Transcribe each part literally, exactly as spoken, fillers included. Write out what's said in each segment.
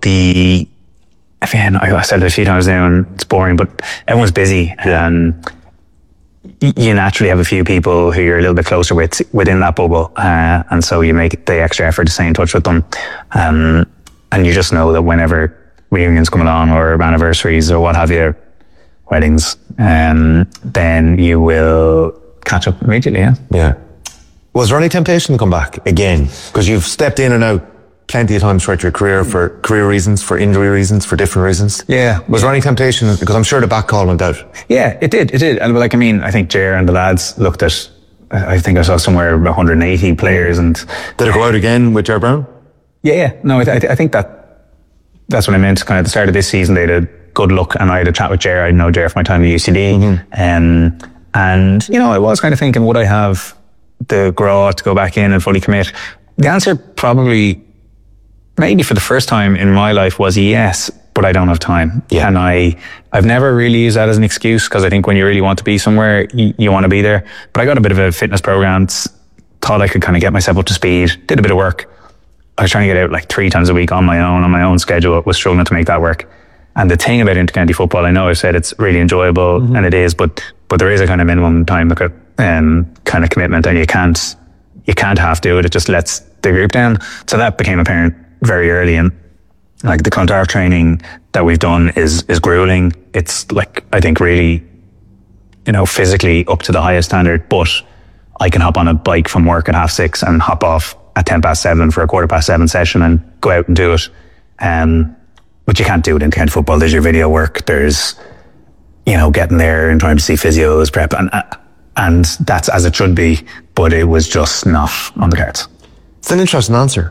the, again, I said it a few times now and it's boring, but everyone's busy and you naturally have a few people who you're a little bit closer with within that bubble, uh, and so you make the extra effort to stay in touch with them, um, and you just know that whenever reunions come along or anniversaries or what have you, weddings, um, then you will catch up immediately. Yeah. Yeah. Was there any temptation to come back again? Because you've stepped in and out plenty of times throughout your career for career reasons, for injury reasons, for different reasons. Yeah. Was there any temptation? Because I'm sure the back call went out. Yeah, it did. It did. And like, I mean, I think Ger and the lads looked at, I think I saw somewhere one hundred eighty players and... Did it go out again with Ger Brown? Yeah, yeah. No, I, th- I think that that's what I meant. Kind of at the start of this season, they had a good look and I had a chat with Ger. I know Ger from my time at U C D. Mm-hmm. Um, and, you know, I was kind of thinking, would I have the grow to go back in and fully commit? The answer probably... maybe for the first time in my life was yes, but I don't have time. Yeah. And I, I've never really used that as an excuse because I think when you really want to be somewhere, you, you want to be there. But I got a bit of a fitness program, thought I could kind of get myself up to speed, did a bit of work. I was trying to get out like three times a week on my own, on my own schedule, was struggling to make that work. And the thing about intercounty football, I know I've said it's really enjoyable mm-hmm. and it is, but, but there is a kind of minimum time um, kind of commitment and you can't, you can't half do it. It just lets the group down. So that became apparent very early, and like the Clontarf training that we've done is is grueling. It's like, I think really, you know, physically up to the highest standard, but I can hop on a bike from work at half six and hop off at ten past seven for a quarter past seven session and go out and do it. Um, but you can't do it in county football. There's your video work. There's, you know, getting there and trying to see physios, prep, and and that's as it should be, but it was just not on the cards. It's an interesting answer.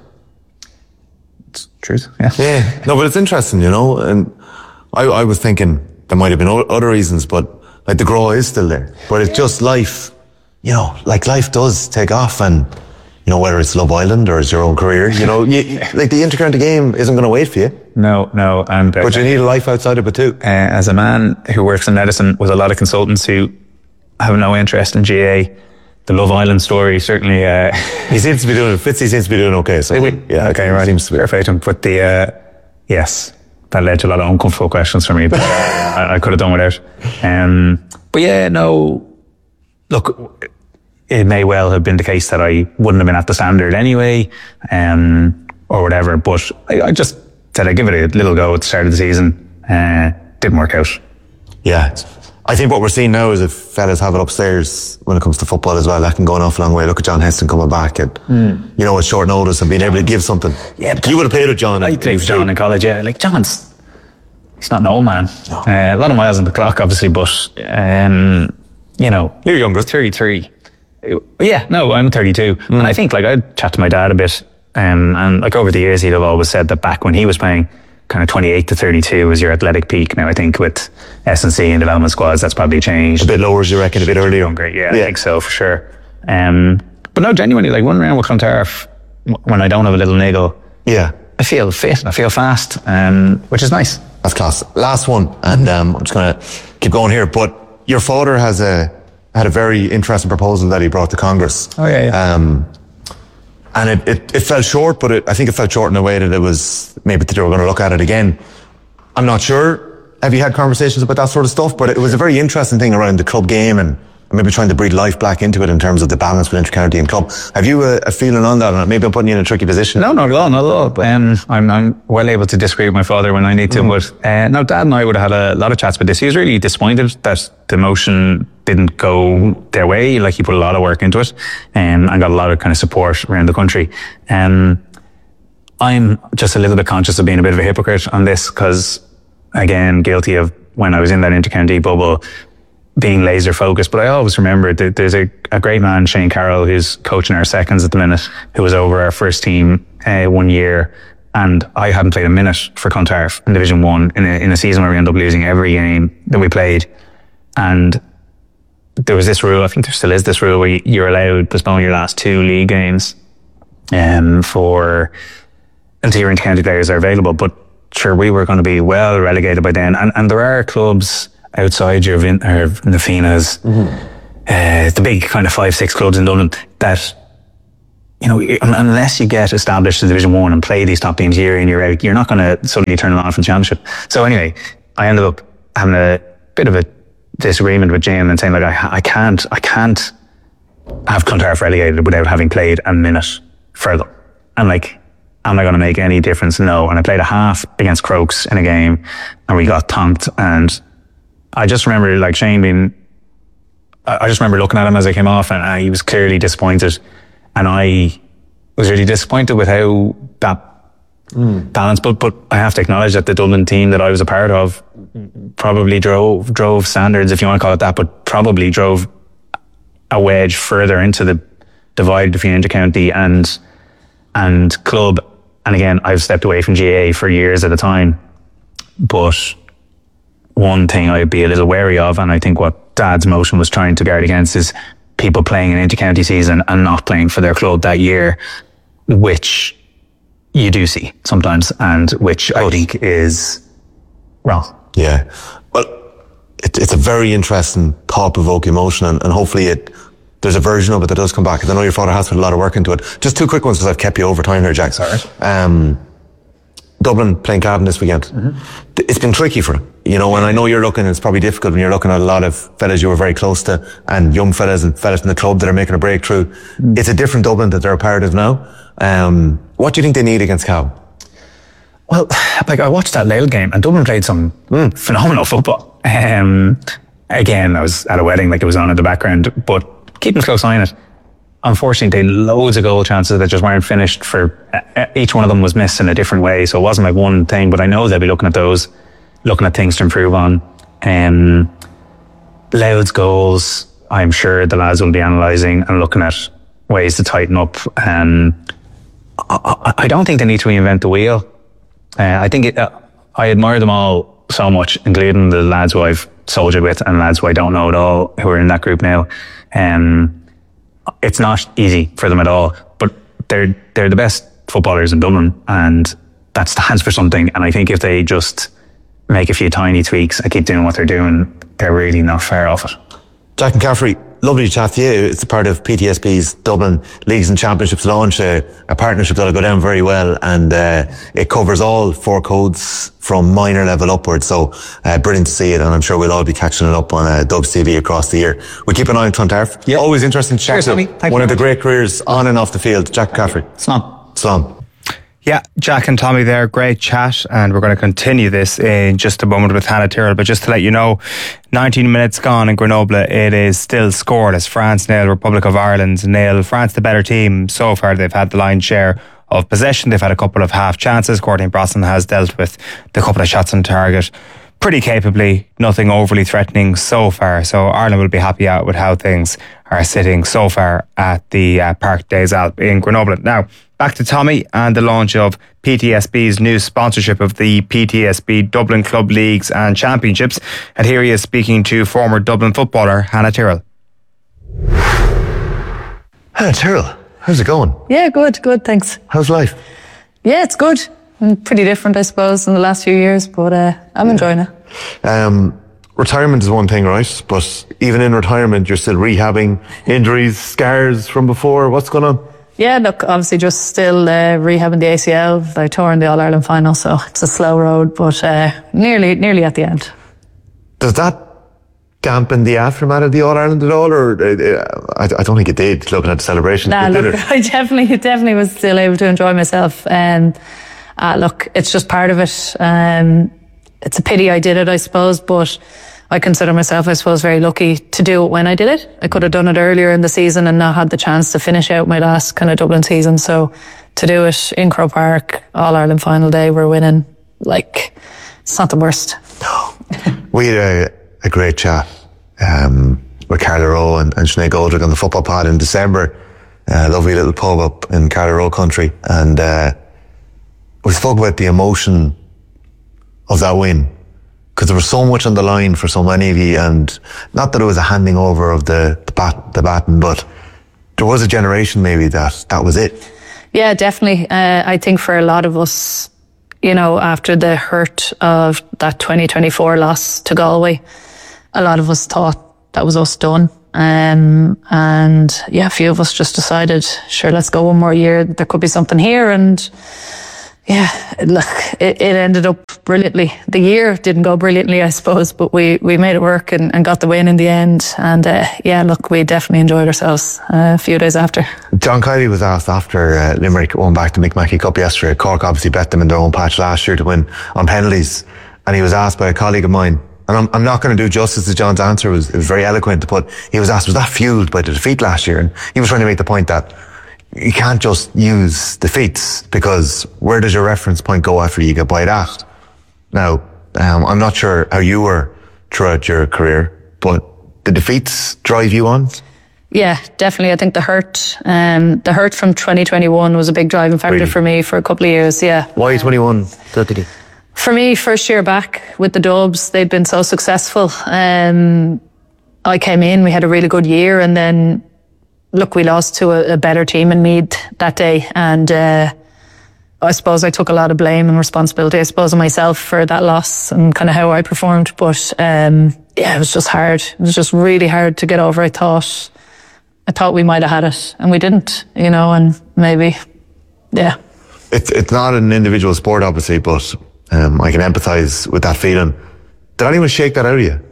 Truth, yeah. Yeah, no, but it's interesting, you know, and I, I was thinking there might have been o- other reasons, but like the grow is still there. But it's just life, you know, like life does take off, and you know, whether it's Love Island or it's your own career, you know, you, like the intercounty game isn't going to wait for you. No, no, and uh, but you need a life outside of it too. Uh, as a man who works in medicine with a lot of consultants who have no interest in G A, the Love Island story certainly. Uh, he seems to be doing. Fitzy seems to be doing okay. So yeah, okay, right. Seems to be perfect. But the uh, yes, that led to a lot of uncomfortable questions for me. But I, I could have done without. Um, but yeah, no. Look, it may well have been the case that I wouldn't have been at the standard anyway, um, or whatever. But I, I just said I'd give it a little go at the start of the season. Uh, didn't work out. Yeah. I think what we're seeing now is if fellas have it upstairs when it comes to football as well, that can go an awful long way. Look at John Heston coming back and, mm. you know, at short notice and being able to give something. Yeah, you would have played with John. I played with John in college, yeah. Like, John's, he's not an old man. No. Uh, a lot of miles on the clock, obviously, but, um, you know. You're younger. thirty-three. Yeah, no, I'm thirty-two. Mm. And I think, like, I'd chat to my dad a bit, um, and, like, over the years, he'd have always said that back when he was playing, kind of twenty-eight to thirty-two was your athletic peak. Now I think with S and C and development squads that's probably changed. A bit lower, as you reckon, a bit earlier. Younger, yeah, yeah, I think so for sure. Um, but no, genuinely, like running around with Clontarf when I don't have a little niggle, yeah, I feel fit, I feel fast, um, which is nice. That's class. Last one, and um, I'm just going to keep going here. But your father has a had a very interesting proposal that he brought to Congress. Oh yeah, yeah. Um, And it, it, it fell short, but it, I think it fell short in a way that it was, maybe they were going to look at it again. I'm not sure. Have you had conversations about that sort of stuff? But it was a very interesting thing around the club game and maybe trying to breathe life back into it in terms of the balance between intercounty and club. Have you a, a feeling on that? Maybe I'm putting you in a tricky position. No, not at all, not at all. Um, I'm, I'm well able to disagree with my father when I need to. Mm. But uh, no, Dad and I would have had a lot of chats about this. He was really disappointed that the motion didn't go their way. Like, he put a lot of work into it um, and got a lot of kind of support around the country. Um, I'm just a little bit conscious of being a bit of a hypocrite on this because, again, guilty of when I was in that intercounty bubble, being laser focused. But I always remember that there's a, a great man, Shane Carroll, who's coaching our seconds at the minute, who was over our first team uh, one year. And I hadn't played a minute for Clontarf in Division One in a, in a season where we ended up losing every game that we played. And there was this rule, I think there still is this rule, where you're allowed to postpone your last two league games um, for until your intercounty players are available. But sure, we were going to be well relegated by then. And, and there are clubs outside your Vin, or the Finas, mm-hmm. uh, the big kind of five, six clubs in Dublin that you know, unless you get established to Division One and play these top teams year in, year out, you're not going to suddenly turn it on from the Championship. So anyway, I ended up having a bit of a disagreement with Jim and saying, like, I, I can't, I can't have Clontarf relegated without having played a minute for them. And like, am I going to make any difference? No. And I played a half against Crokes in a game and we got tonked. And I just remember, like, Shane being, I just remember looking at him as I came off and uh, he was clearly disappointed. And I was really disappointed with how that mm. balance. But but I have to acknowledge that the Dublin team that I was a part of probably drove drove standards, if you want to call it that, but probably drove a wedge further into the divide between intercounty and and club. And again, I've stepped away from G A A for years at a time. But one thing I'd be a little wary of, and I think what Dad's motion was trying to guard against, is people playing an intercounty season and not playing for their club that year, which you do see sometimes, and which I think is wrong. Yeah. Well, it, it's a very interesting, thought-provoking motion, and, and hopefully it there's a version of it that does come back. I know your father has put a lot of work into it. Just two quick ones, because I've kept you over time here, Jack. Sorry. Um, Dublin playing Cavan this weekend. Mm-hmm. It's been tricky for them, you know, and I know you're looking, it's probably difficult when you're looking at a lot of fellas you were very close to and young fellas and fellas in the club that are making a breakthrough. Mm. It's a different Dublin that they're a part of now. Um, what do you think they need against Cavan? Well, like, I watched that Lille game and Dublin played some mm. phenomenal football. Um, again, I was at a wedding, like it was on in the background, but keeping a close eye on it. Unfortunately, they had loads of goal chances that just weren't finished. For uh, each one of them was missed in a different way, so it wasn't like one thing. But I know they'll be looking at those, looking at things to improve on. Um, Louth's goals, I'm sure the lads will be analysing and looking at ways to tighten up. Um, I, I don't think they need to reinvent the wheel. Uh, I think it, uh, I admire them all so much, including the lads who I've soldiered with and lads who I don't know at all who are in that group now. Um, it's not easy for them at all, but they're they're the best footballers in Dublin, and that stands for something. And I think if they just make a few tiny tweaks and keep doing what they're doing, they're really not far off it. Jack McCaffrey, lovely to chat to you. It's a part of P T S B's Dublin Leagues and Championships launch, uh, a partnership that'll go down very well, and uh, it covers all four codes from minor level upwards. So uh, brilliant to see it, and I'm sure we'll all be catching it up on uh, Dubs T V across the year. We keep an eye on Clontarf. Yep. Always interesting to chat to. One of the great careers on and off the field, Jack McCaffrey. Slán. Slán. Yeah, Jack and Tommy there, great chat, and we're going to continue this in just a moment with Hannah Tyrrell. But just to let you know, nineteen minutes gone in Grenoble, it is still scoreless. France nil, Republic of Ireland nil. France the better team so far. They've had the lion's share of possession. They've had a couple of half chances. Courtney Brosnan has dealt with the couple of shots on target pretty capably, nothing overly threatening so far. So Ireland will be happy out with how things are sitting so far at the uh, Parc des Alpes in Grenoble. Now, back to Tommy and the launch of P T S B's new sponsorship of the P T S B Dublin Club Leagues and Championships. And here he is speaking to former Dublin footballer Hannah Tyrrell. Hannah Tyrrell, how's it going? Yeah, good, good, thanks. How's life? Yeah, it's good. Pretty different, I suppose, in the last few years, but uh, I'm yeah. enjoying it. Um, retirement is one thing, right? But even in retirement, you're still rehabbing injuries, scars from before. What's going on? Yeah, look, obviously just still uh, rehabbing the A C L. I tore in the All-Ireland final, so it's a slow road, but uh, nearly nearly at the end. Does that dampen the aftermath of the All-Ireland at all? Or uh, I, I don't think it did, looking at the celebration. Nah, look, I definitely, definitely was still able to enjoy myself. And uh, look, it's just part of it. Um, it's a pity I did it, I suppose, but I consider myself, I suppose, very lucky to do it when I did it. I could have done it earlier in the season and not had the chance to finish out my last kind of Dublin season. So to do it in Croke Park, All-Ireland final day, we're winning, like, it's not the worst. No. We had a, a great chat um, with Carla Rowe and, and Sinead Goldrick on the football pod in December. A lovely little pub up in Carla Rowe country. And uh, we spoke about the emotion of that win, because there was so much on the line for so many of you, and not that it was a handing over of the the, bat, the baton, but there was a generation maybe that that was it. Yeah, definitely. Uh, I think for a lot of us, you know, after the hurt of that twenty twenty-four loss to Galway, a lot of us thought that was us done. Um, and yeah, a few of us just decided, sure, let's go one more year. There could be something here. And yeah, look, it, it ended up brilliantly. The year didn't go brilliantly, I suppose, but we, we made it work and, and got the win in the end. And uh, yeah, look, we definitely enjoyed ourselves uh, a few days after. John Kiley was asked after uh, Limerick won back the Mick Mackey Cup yesterday. Cork obviously bet them in their own patch last year to win on penalties. And he was asked by a colleague of mine, and I'm, I'm not going to do justice to John's answer, it was, it was very eloquent, but he was asked, was that fueled by the defeat last year? And he was trying to make the point that you can't just use defeats, because where does your reference point go after you get by that? Now, um, I'm not sure how you were throughout your career, but the defeats drive you on? Yeah, definitely. I think the hurt, um, the hurt from twenty twenty-one was a big driving factor Really? for me for a couple of years. Yeah. Why twenty-one, thirty? For me, first year back with the Dubs, they'd been so successful. Um, I came in, we had a really good year, and then look, we lost to a, a better team in Meath that day, and uh, I suppose I took a lot of blame and responsibility, I suppose, on myself for that loss and kind of how I performed. But um, yeah, it was just hard. It was just really hard to get over. I thought, I thought we might have had it, and we didn't, you know, and maybe, yeah. It's it's not an individual sport, obviously, but um, I can empathise with that feeling. Did anyone shake that out of you?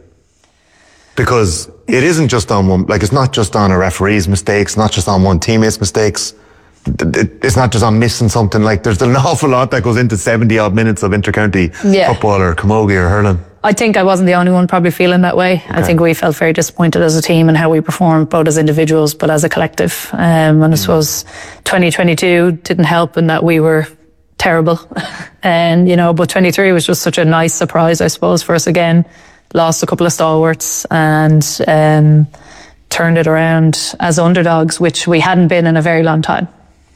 Because it isn't just on one, like it's not just on a referee's mistakes, not just on one teammate's mistakes. It's not just on missing something. Like there's an awful lot that goes into seventy odd minutes of intercounty Yeah. football or camogie or hurling. I think I wasn't the only one probably feeling that way. Okay. I think we felt very disappointed as a team and how we performed, both as individuals but as a collective. Um, and I suppose twenty twenty-two didn't help in that we were terrible. And, you know, but twenty-three was just such a nice surprise, I suppose, for us again. Lost a couple of stalwarts and um, turned it around as underdogs, which we hadn't been in a very long time.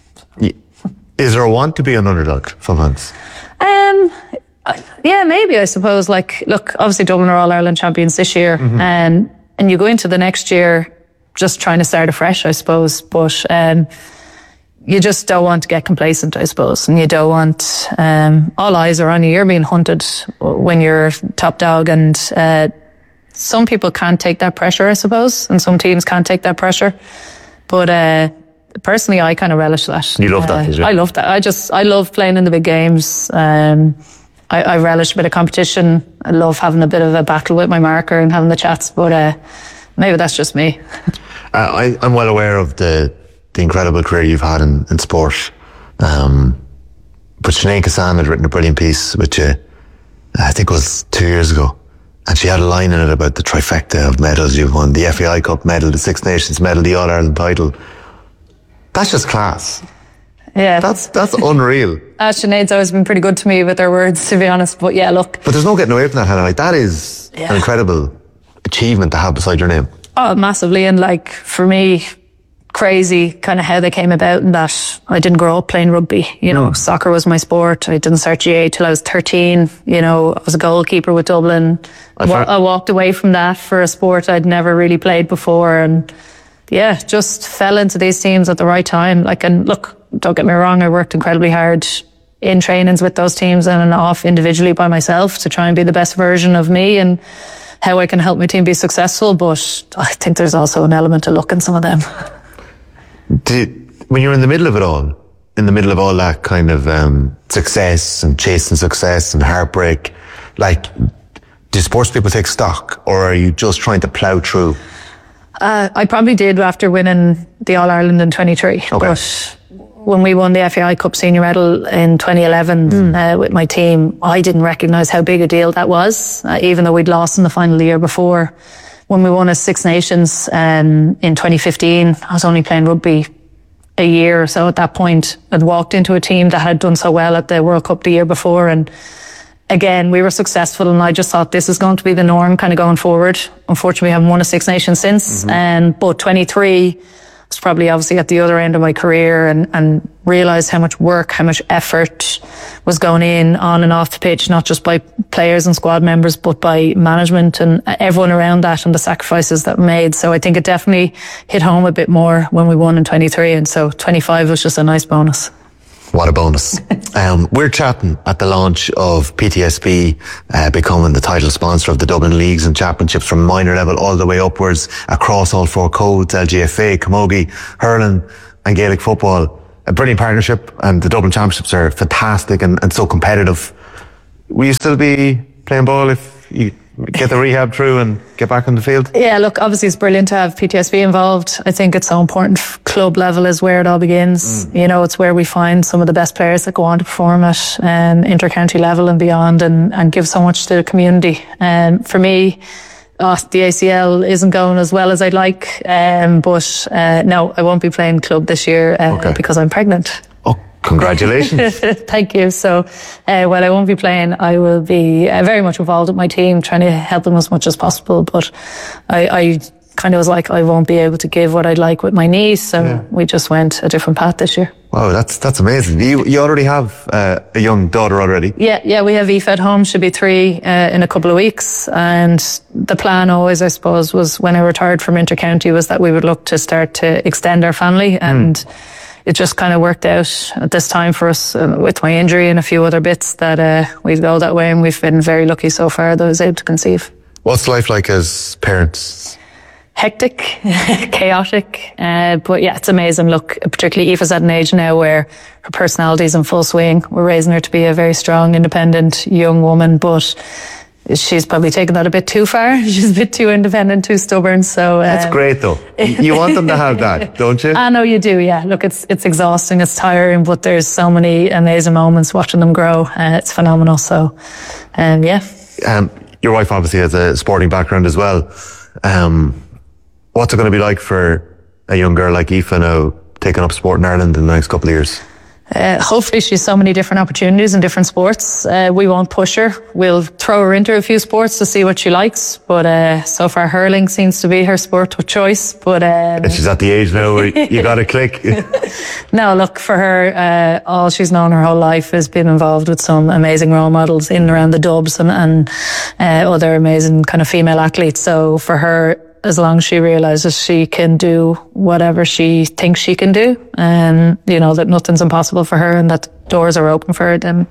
Is there a want to be an underdog sometimes? Um, yeah, maybe, I suppose. Like, look, obviously Dublin are All-Ireland champions this year, mm-hmm. um, and you go into the next year just trying to start afresh, I suppose. But um, you just don't want to get complacent, I suppose, and you don't want, um, all eyes are on you. You're being hunted when you're top dog, and uh, some people can't take that pressure, I suppose, and some teams can't take that pressure. But uh, personally, I kind of relish that. You love that, uh, is it? I love that. I just, I love playing in the big games. Um, I, I relish a bit of competition. I love having a bit of a battle with my marker and having the chats, but uh, maybe that's just me. Uh, I, I'm well aware of the the incredible career you've had in, in sport. Um, but Sinead Kassan had written a brilliant piece with you, I think it was two years ago, and she had a line in it about the trifecta of medals you've won: the F A I Cup medal, the Six Nations medal, the All-Ireland title. That's just class. Yeah. That's that's unreal. Uh, Sinead's always been pretty good to me with her words, to be honest. But yeah, look. But there's no getting away from that, Hannah. Like, that is Yeah. an incredible achievement to have beside your name. Oh, massively. And like, for me, crazy kind of how they came about, and that I didn't grow up playing rugby. You know, soccer was my sport. I didn't start G A till I was thirteen. You know, I was a goalkeeper with Dublin. I, wa- I walked away from that for a sport I'd never really played before. And yeah, just fell into these teams at the right time. Like, and look, don't get me wrong, I worked incredibly hard in trainings with those teams and off individually by myself to try and be the best version of me and how I can help my team be successful. But I think there's also an element of luck in some of them. Did, when you're in the middle of it all, in the middle of all that kind of um, success and chasing success and heartbreak, like, do sports people take stock, or are you just trying to plough through? Uh, I probably did after winning the All-Ireland in twenty-three. Okay. But when we won the F A I Cup senior medal in twenty eleven mm. uh, with my team, I didn't recognise how big a deal that was, uh, even though we'd lost in the final the year before. When we won as Six Nations um, in twenty fifteen, I was only playing rugby a year or so at that point. I'd walked into a team that had done so well at the World Cup the year before, and again, we were successful, and I just thought this is going to be the norm kind of going forward. Unfortunately, we haven't won a Six Nations since. Mm-hmm. Um, but twenty-three was probably obviously at the other end of my career, and, and realised how much work, how much effort was going in on and off the pitch, not just by players and squad members, but by management and everyone around that, and the sacrifices that were made. So I think it definitely hit home a bit more when we won in twenty-three. And so twenty-five was just a nice bonus. What a bonus. um, we're chatting at the launch of P T S B uh, becoming the title sponsor of the Dublin Leagues and Championships from minor level all the way upwards across all four codes, L G F A, Camogie, hurling and Gaelic football. A brilliant partnership, and the Dublin Championships are fantastic and, and so competitive. Will you still be playing ball if you get the rehab through and get back on the field? Yeah, look, obviously it's brilliant to have P T S B involved. I think it's so important. Club level is where it all begins. Mm. You know, it's where we find some of the best players that go on to perform at um, inter-county level and beyond, and, and give so much to the community. And um, for me, oh, the A C L isn't going as well as I'd like, um, but uh, no, I won't be playing club this year uh, okay. because I'm pregnant. Oh, congratulations. Thank you. So uh, while I won't be playing, I will be uh, very much involved with my team, trying to help them as much as possible. But I, I kind of was like, I won't be able to give what I'd like with my knee, so yeah. we just went a different path this year. Wow, that's that's amazing. You you already have uh, a young daughter already? Yeah, yeah, we have Aoife at home. She'll be three uh, in a couple of weeks. And the plan always, I suppose, was when I retired from inter-county was that we would look to start to extend our family. And mm. it just kind of worked out at this time for us uh, with my injury and a few other bits that uh, we'd go that way. And we've been very lucky so far that I was able to conceive. What's life like as parents? Hectic, chaotic, uh, but yeah, it's amazing. Look, particularly Aoife's at an age now where her personality is in full swing. We're raising her to be a very strong, independent young woman, but she's probably taken that a bit too far. She's a bit too independent, too stubborn. So um, that's great, though. You want them to have that, don't you? I know you do. Yeah. Look, it's it's exhausting, it's tiring, but there's so many amazing moments watching them grow. Uh, it's phenomenal. So, um, yeah. Um, your wife obviously has a sporting background as well. Um, What's it going to be like for a young girl like Aoife now taking up sport in Ireland in the next couple of years? Uh, hopefully she's so many different opportunities in different sports. Uh, we won't push her. We'll throw her into a few sports to see what she likes. But uh, so far hurling seems to be her sport of choice. But um, and she's at the age now where you got to click. No, look, for her, uh, all she's known her whole life has been involved with some amazing role models in and around the Dubs and, and uh, other amazing kind of female athletes. So for her, as long as she realises she can do whatever she thinks she can do, and you know that nothing's impossible for her, and that doors are open for her, then,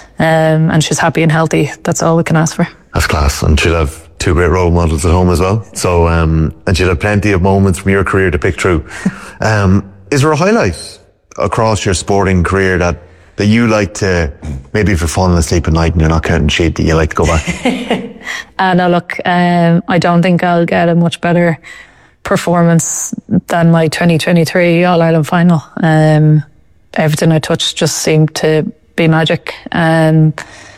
um, and she's happy and healthy, that's all we can ask for. That's class, and she'll have two great role models at home as well. So, um, and she'll have plenty of moments from your career to pick through. um, is there a highlight across your sporting career that that you like to, maybe if you're falling asleep at night and you're not counting sheep, that you like to go back? uh, no, look, um, I don't think I'll get a much better performance than my twenty twenty-three All-Ireland final. Um, everything I touched just seemed to be magic. And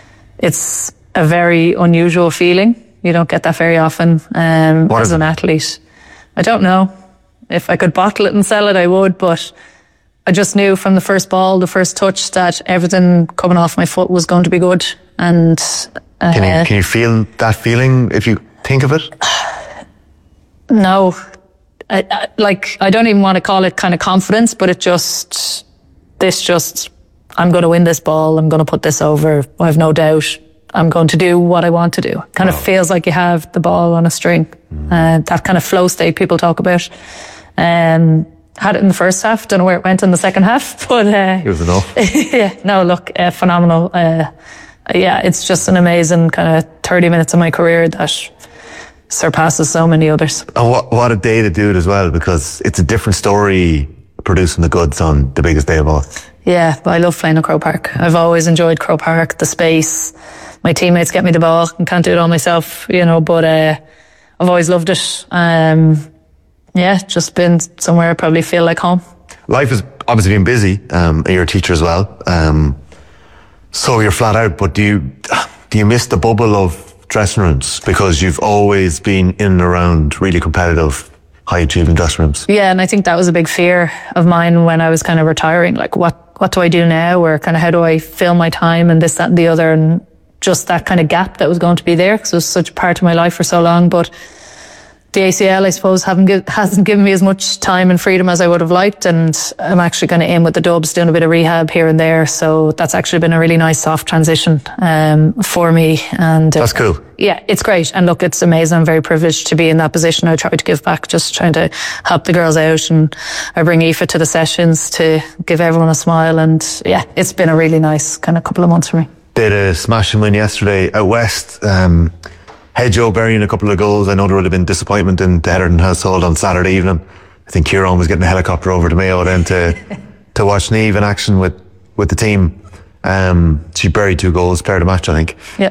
it's a very unusual feeling. You don't get that very often um, as an athlete. I don't know. If I could bottle it and sell it, I would, but I just knew from the first ball, the first touch, that everything coming off my foot was going to be good. And uh, can you can you feel that feeling if you think of it? No, I, I, like I don't even want to call it kind of confidence, but it just this just I'm going to win this ball. I'm going to put this over. I have no doubt. I'm going to do what I want to do. Kind wow. of feels like you have the ball on a string. Mm. Uh, that kind of flow state people talk about. Um, Had it in the first half. Don't know where it went in the second half, but uh, it was enough. Yeah, no, look, uh, phenomenal. Uh, yeah, it's just an amazing kind of thirty minutes of my career that surpasses so many others. And what what a day to do it as well, because it's a different story producing the goods on the biggest day of all. Yeah, but I love playing at Croke Park. I've always enjoyed Croke Park, the space. My teammates get me the ball and can't do it all myself, you know. But uh, I've always loved it. Um, Yeah, just been somewhere I probably feel like home. Life has obviously been busy. Um, you're a teacher as well, um, so you're flat out. But do you do you miss the bubble of dressing rooms, because you've always been in and around really competitive, high achieving dressing rooms? Yeah, and I think that was a big fear of mine when I was kind of retiring. Like, what what do I do now, or kind of how do I fill my time and this, that, and the other, and just that kind of gap that was going to be there because it was such a part of my life for so long. But the A C L, I suppose, haven't give, hasn't given me as much time and freedom as I would have liked, and I'm actually kind of in with the Dubs doing a bit of rehab here and there, so that's actually been a really nice soft transition um, for me. And uh, That's cool. Yeah, it's great, and look, it's amazing. I'm very privileged to be in that position. I try to give back, just trying to help the girls out, and I bring Aoife to the sessions to give everyone a smile, and yeah, it's been a really nice kind of couple of months for me. Did a smashing win yesterday out west. Um, Head Joe burying a couple of goals. I know there would have been disappointment in the Heatherton household on Saturday evening. I think Kieran was getting a helicopter over to Mayo then to to watch Niamh in action with, with the team. Um, she buried two goals, player of the match, I think. Yeah.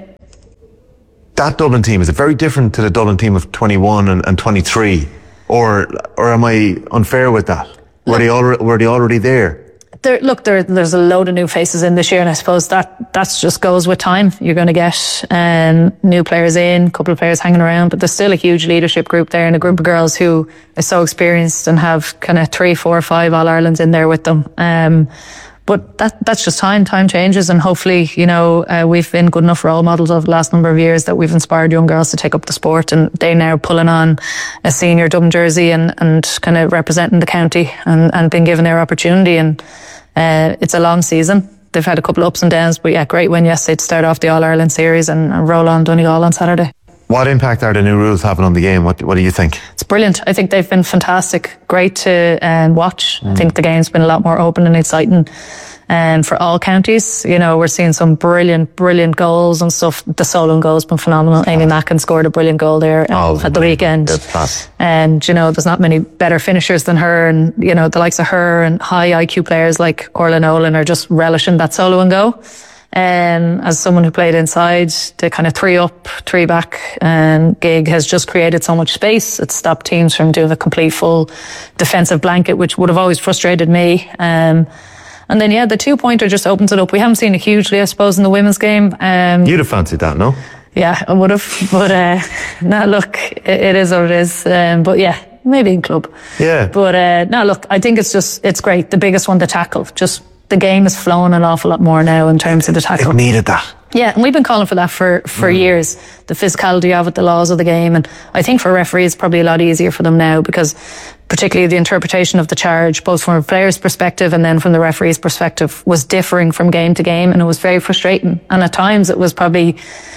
That Dublin team, is it very different to the Dublin team of twenty-one and, and twenty-three? Or or am I unfair with that? Were they, al- were they already there? There, look, there, there's a load of new faces in this year, and I suppose that that's just goes with time. You're going to get um, new players in, a couple of players hanging around, but there's still a huge leadership group there, and a group of girls who are so experienced and have kind of three, four, five All-Irelands in there with them. Um, but that that's just time. Time changes, and hopefully, you know, uh, we've been good enough role models over the last number of years that we've inspired young girls to take up the sport, and they're now pulling on a senior Dublin jersey and, and kind of representing the county and, and been given their opportunity. And Uh, it's a long season. They've had a couple of ups and downs, but yeah, great win yesterday to start off the All-Ireland series and, and roll on Donegal on Saturday. What impact are the new rules having on the game? What What do you think? It's brilliant. I think they've been fantastic. Great to um, watch. Mm. I think the game's been a lot more open and exciting. And for all counties, you know, we're seeing some brilliant, brilliant goals and stuff. The Solon goal's been phenomenal. Amy Mackin scored a brilliant goal there oh, at the weekend. And, you know, there's not many better finishers than her. And, you know, the likes of her and high I Q players like Orla Nolan are just relishing that solo and go. And as someone who played inside, the kind of three up, three back um, gig has just created so much space. It's stopped teams from doing a complete full defensive blanket, which would have always frustrated me. Um, And then, yeah, the two-pointer just opens it up. We haven't seen it hugely, I suppose, in the women's game. Um, You'd have fancied that, no? Yeah, I would have. But, uh, no, look, it, it is what it is. Um, but, yeah, maybe in club. Yeah. But, uh, no, look, I think it's just, it's great. The biggest one to tackle. Just the game is flowing an awful lot more now in terms of the tackle. It needed that. Yeah, and we've been calling for that for, for mm. years. The physicality of it, the laws of the game. And I think for referees, it's probably a lot easier for them now because particularly the interpretation of the charge, both from a player's perspective and then from the referee's perspective, was differing from game to game, and it was very frustrating. And at times it was probably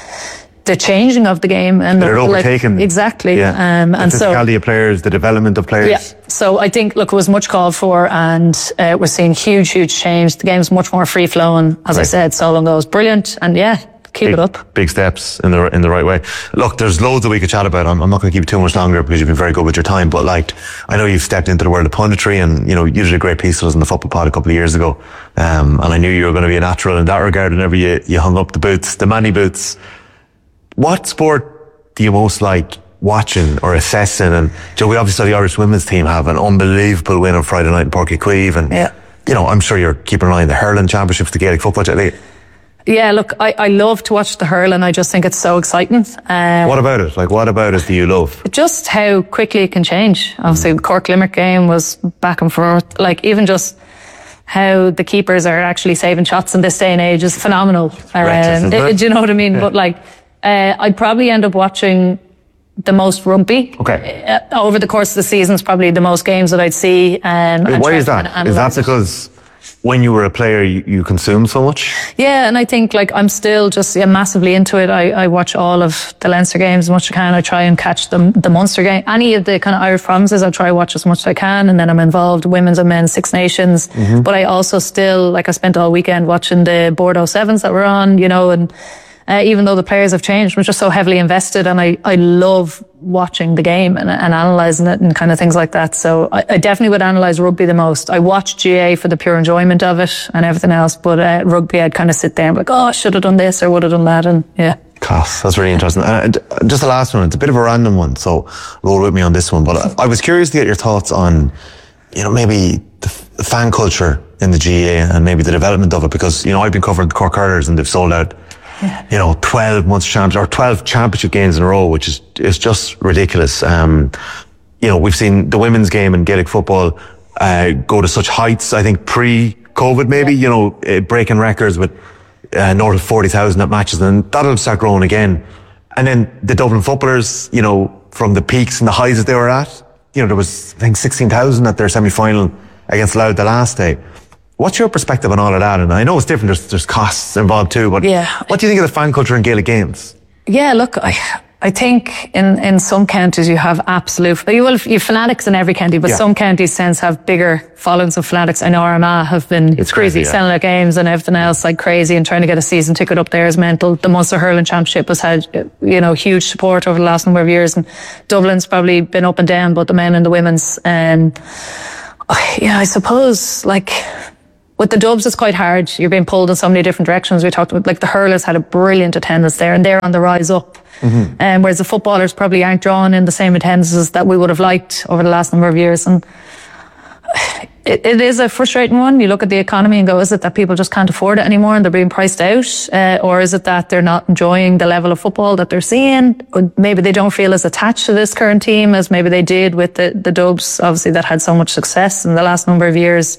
the changing of the game and they're the, overtaken. Like, exactly. Yeah. Um, the and physicality so, of players, the development of players. Yeah. So I think, look, it was much called for, and uh, we're seeing huge, huge change. The game's much more free flowing. As right. I said, Solon goes brilliant, and yeah. Keep big, it up. Big steps in the in the right way. Look, there's loads that we could chat about. I'm, I'm not going to keep you too much longer because you've been very good with your time. But like, I know you've stepped into the world of punditry, and you know you did a great piece with us in the Football Pod a couple of years ago. Um, and I knew you were going to be a natural in that regard. Whenever you you hung up the boots, the manny boots. What sport do you most like watching or assessing? And Joe, we obviously saw the Irish women's team have an unbelievable win on Friday night in Páirc Uí Chaoimh, and yeah. you know I'm sure you're keeping an eye on the hurling championships, the Gaelic football. Yeah, look, I, I love to watch the hurling. I just think it's so exciting. Um, what about it? Like, what about it do you love? Just how quickly it can change. Obviously, mm. the Cork Limerick game was back and forth. Like, even just how the keepers are actually saving shots in this day and age is phenomenal. Reckless, um, it, do you know what I mean? Yeah. But like, uh, I'd probably end up watching the most rugby. Okay. Uh, over the course of the season is probably the most games that I'd see. Um, Wait, why is that? Is that because when you were a player, you, you consumed so much? Yeah, and I think like I'm still just yeah, massively into it. I, I watch all of the Leinster games as much as I can. I try and catch the, the Munster game. Any of the kind of Irish provinces, I try to watch as much as I can. And then I'm involved women's and men's Six Nations. Mm-hmm. But I also still, like I spent all weekend watching the Bordeaux Sevens that were on, you know, and uh, even though the players have changed, I'm just so heavily invested, and I, I love watching the game and, and analysing it and kind of things like that. So I, I definitely would analyse rugby the most. I watch G A for the pure enjoyment of it and everything else, but uh, rugby I'd kind of sit there and be like, oh, I should have done this or would have done that, and yeah. Class, that's really interesting. And just the last one, it's a bit of a random one, so roll with me on this one, but I, I was curious to get your thoughts on, you know, maybe the fan culture in the G A A and maybe the development of it, because, you know, I've been covering the Cork Hurlers and they've sold out Yeah. you know, twelve months champions or twelve championship games in a row, which is is just ridiculous. Um, you know, we've seen the women's game in Gaelic football uh, go to such heights. I think pre-COVID, maybe yeah. you know, uh, breaking records with uh, north of forty thousand at matches, and that'll start growing again. And then the Dublin footballers, you know, from the peaks and the highs that they were at. You know, there was, I think, sixteen thousand at their semi-final against Louth the last day. What's your perspective on all of that? And I know it's different, there's, there's costs involved too, but Yeah. what do you think of the fan culture in Gaelic games? Yeah, look, I I think in, in some counties you have absolute, you will you have fanatics in every county, but Yeah. some counties tend to have bigger followings of fanatics. I know Armagh have been It's crazy, crazy, yeah. selling their games and everything else like crazy, and trying to get a season ticket up there is mental. The Munster Hurling Championship has had, you know, huge support over the last number of years, and Dublin's probably been up and down, both the men and the women's. And yeah, I suppose like, with the Dubs, it's quite hard. You're being pulled in so many different directions. We talked about, like, the hurlers had a brilliant attendance there, and they're on the rise up. Mm-hmm. Um, whereas the footballers probably aren't drawing in the same attendances that we would have liked over the last number of years. And it, it is a frustrating one. You look at the economy and go, is it that people just can't afford it anymore and they're being priced out? Uh, or is it that they're not enjoying the level of football that they're seeing? Or maybe they don't feel as attached to this current team as maybe they did with the, the Dubs, obviously, that had so much success in the last number of years.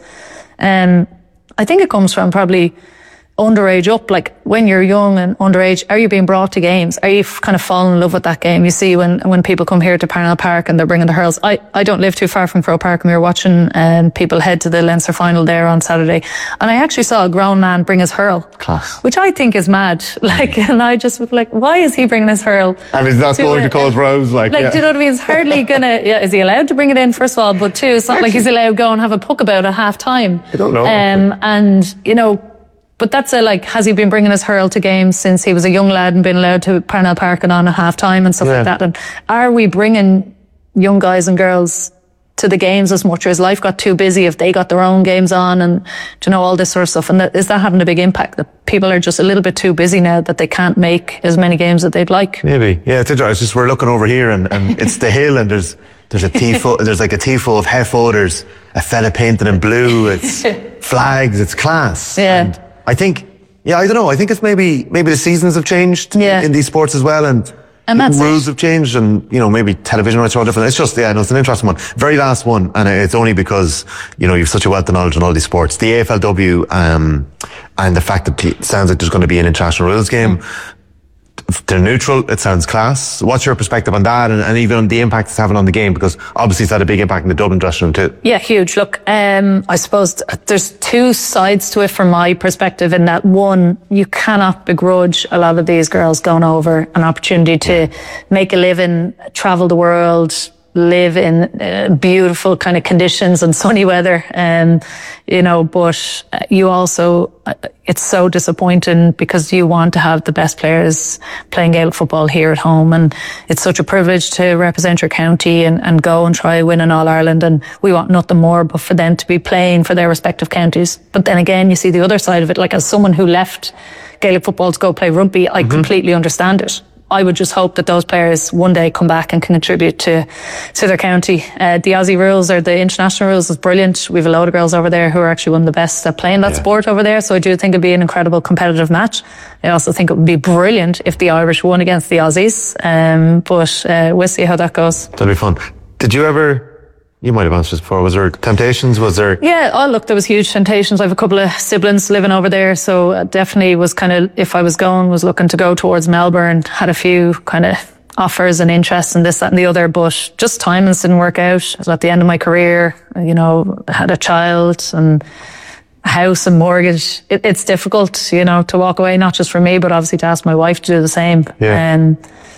Um, I think it comes from probably underage up. Like, when you're young and underage, are you being brought to games? Are you f- kind of falling in love with that game? You see when when people come here to Parnell Park and they're bringing the hurls. I, I don't live too far from Crow Park, and we were watching um, people head to the Leinster final there on Saturday, and I actually saw a grown man bring his hurl. Class. Which I think is mad. Like, and I just was like, why is he bringing his hurl? And he's not to going a- to cause rows, like, Like, yeah. do you know what I mean? It's hardly gonna, yeah, is he allowed to bring it in, first of all? But two, it's not like he's allowed to go and have a puck about at half time. I don't know. Um, and, you know, but that's a, like, has he been bringing his hurl to games since he was a young lad and been allowed to Parnell Park and on at half time and stuff Yeah. like that? And are we bringing young guys and girls to the games as much, or has life got too busy if they got their own games on, and, do you know, all this sort of stuff? And that, is that having a big impact, that people are just a little bit too busy now that they can't make as many games that they'd like? Maybe. Yeah, it's interesting. It's just, we're looking over here and, and it's the hill, and there's there's a tifo, there's like a tifo of Hefo, there's a fella painted in blue, it's flags, it's class. Yeah. And I think, yeah, I don't know, I think it's maybe maybe the seasons have changed Yeah. in these sports as well, and, And that's rules it. have changed, and, you know, maybe television rights are all different. It's just, yeah, no, it's an interesting one. Very last one, and it's only because, you know, you've such a wealth of knowledge on all these sports. The A F L W, um, and the fact that it sounds like there's going to be an international rules game. They're neutral. It sounds class. What's your perspective on that, and, and even on the impact it's having on the game? Because obviously it's had a big impact in the Dublin dressing room too. Yeah, huge. Look, um, I suppose th- there's two sides to it from my perspective, in that, one, you cannot begrudge a lot of these girls going over an opportunity to make a living, travel the world, live in uh, beautiful kind of conditions and sunny weather, um, you know, but uh, you also, uh, it's so disappointing because you want to have the best players playing Gaelic football here at home, and it's such a privilege to represent your county and, and go and try win in All Ireland, and we want nothing more but for them to be playing for their respective counties. But then again, you see the other side of it. Like, as someone who left Gaelic football to go play rugby, I completely understand it. I would just hope that those players one day come back and can contribute to to their county. Uh, the Aussie rules, or the international rules, is brilliant. We have a load of girls over there who are actually one of the best at playing that Yeah. sport over there. So I do think it'd be an incredible competitive match. I also think it would be brilliant if the Irish won against the Aussies. Um, but uh, we'll see how that goes. That'll be fun. Did you ever? You might have answered this before. Was there temptations? Was there? Yeah, oh look, there was huge temptations. I have a couple of siblings living over there, so uh, definitely was kind of, if I was going, was looking to go towards Melbourne. Had a few kind of offers and interests in this, that and the other, but just timings didn't work out. I was at the end of my career, you know, had a child and a house and mortgage. It, it's difficult, you know, to walk away, not just for me, but obviously to ask my wife to do the same. Yeah. And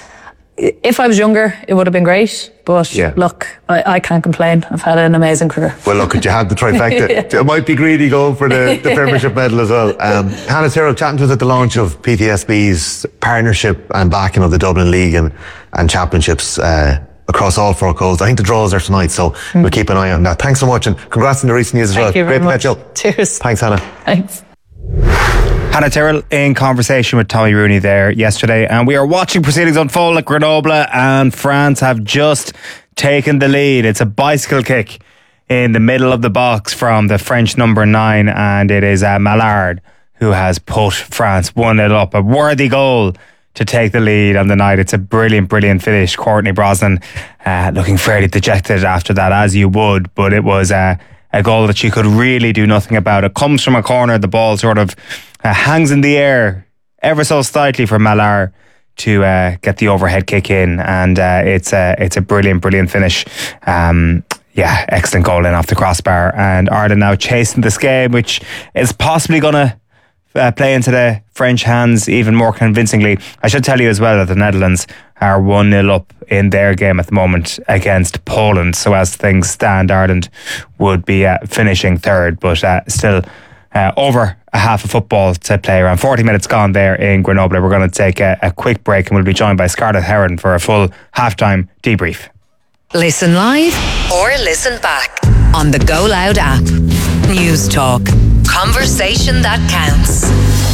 if I was younger, it would have been great. But Yeah. look, I, I can't complain. I've had an amazing career. Well, look, you had the trifecta. Yeah. It might be greedy going for the, the Premiership medal as well. Um, Hannah Tyrrell chatting to us at the launch of P T S B's partnership and backing of the Dublin League and, and championships uh, across all four codes. I think the draws are tonight, so we'll keep an eye on that. Thanks so much, and congrats on the recent news as well. Thank you very Great much. to catch up. Cheers. Thanks, Hannah. Thanks. Hannah Tyrrell in conversation with Tommy Rooney there yesterday, and we are watching proceedings unfold at Grenoble, and France have just taken the lead. It's a bicycle kick in the middle of the box from the French number nine, and it is uh, Mallard who has put France one nil up. A worthy goal to take the lead on the night. It's a brilliant, brilliant finish. Courtney Brosnan uh, looking fairly dejected after that, as you would, but it was uh, a goal that she could really do nothing about. It comes from a corner, the ball sort of uh, hangs in the air ever so slightly for Mallard to uh, get the overhead kick in, and uh, it's a it's a brilliant, brilliant finish. Um, yeah, excellent goal in off the crossbar, and Ireland now chasing this game, which is possibly going to uh, play into the French hands even more convincingly. I should tell you as well that the Netherlands are one nil up in their game at the moment against Poland. So as things stand, Ireland would be uh, finishing third, but uh, still uh, over a half of football to play. Around forty minutes gone there in Grenoble. We're going to take a, a quick break and we'll be joined by Scarlett Heron for a full halftime debrief. Listen live or listen back on the Go Loud app. News Talk. Conversation that counts.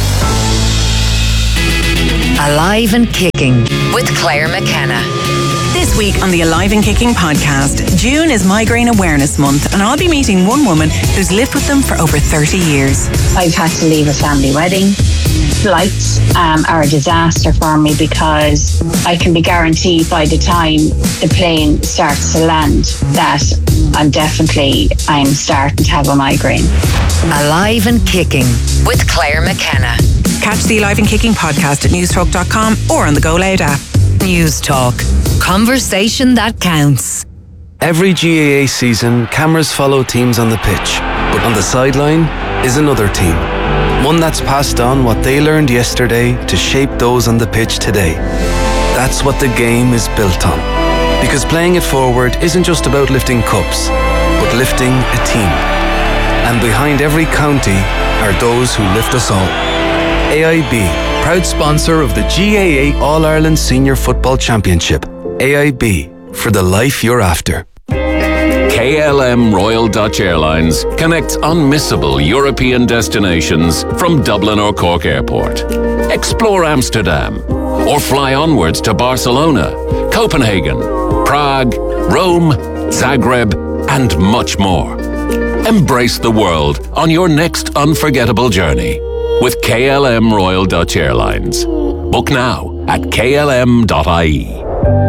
Alive and Kicking with Claire McKenna. This week on the Alive and Kicking podcast, June is Migraine Awareness Month, and I'll be meeting one woman who's lived with them for over thirty years. I've had to leave a family wedding. Flights um, are a disaster for me because I can be guaranteed by the time the plane starts to land that I'm definitely, I'm starting to have a migraine. Alive and Kicking with Claire McKenna. Catch the Alive and Kicking podcast at newstalk dot com or on the Go Loud app. News Talk. Conversation that counts. Every G A A season, cameras follow teams on the pitch, but on the sideline is another team. One that's passed on what they learned yesterday to shape those on the pitch today. That's what the game is built on. Because playing it forward isn't just about lifting cups, but lifting a team. And behind every county are those who lift us all. A I B, proud sponsor of the G A A All-Ireland Senior Football Championship. A I B, for the life you're after. K L M Royal Dutch Airlines connects unmissable European destinations from Dublin or Cork Airport. Explore Amsterdam or fly onwards to Barcelona, Copenhagen, Prague, Rome, Zagreb, and much more. Embrace the world on your next unforgettable journey with K L M Royal Dutch Airlines. Book now at k l m dot i e.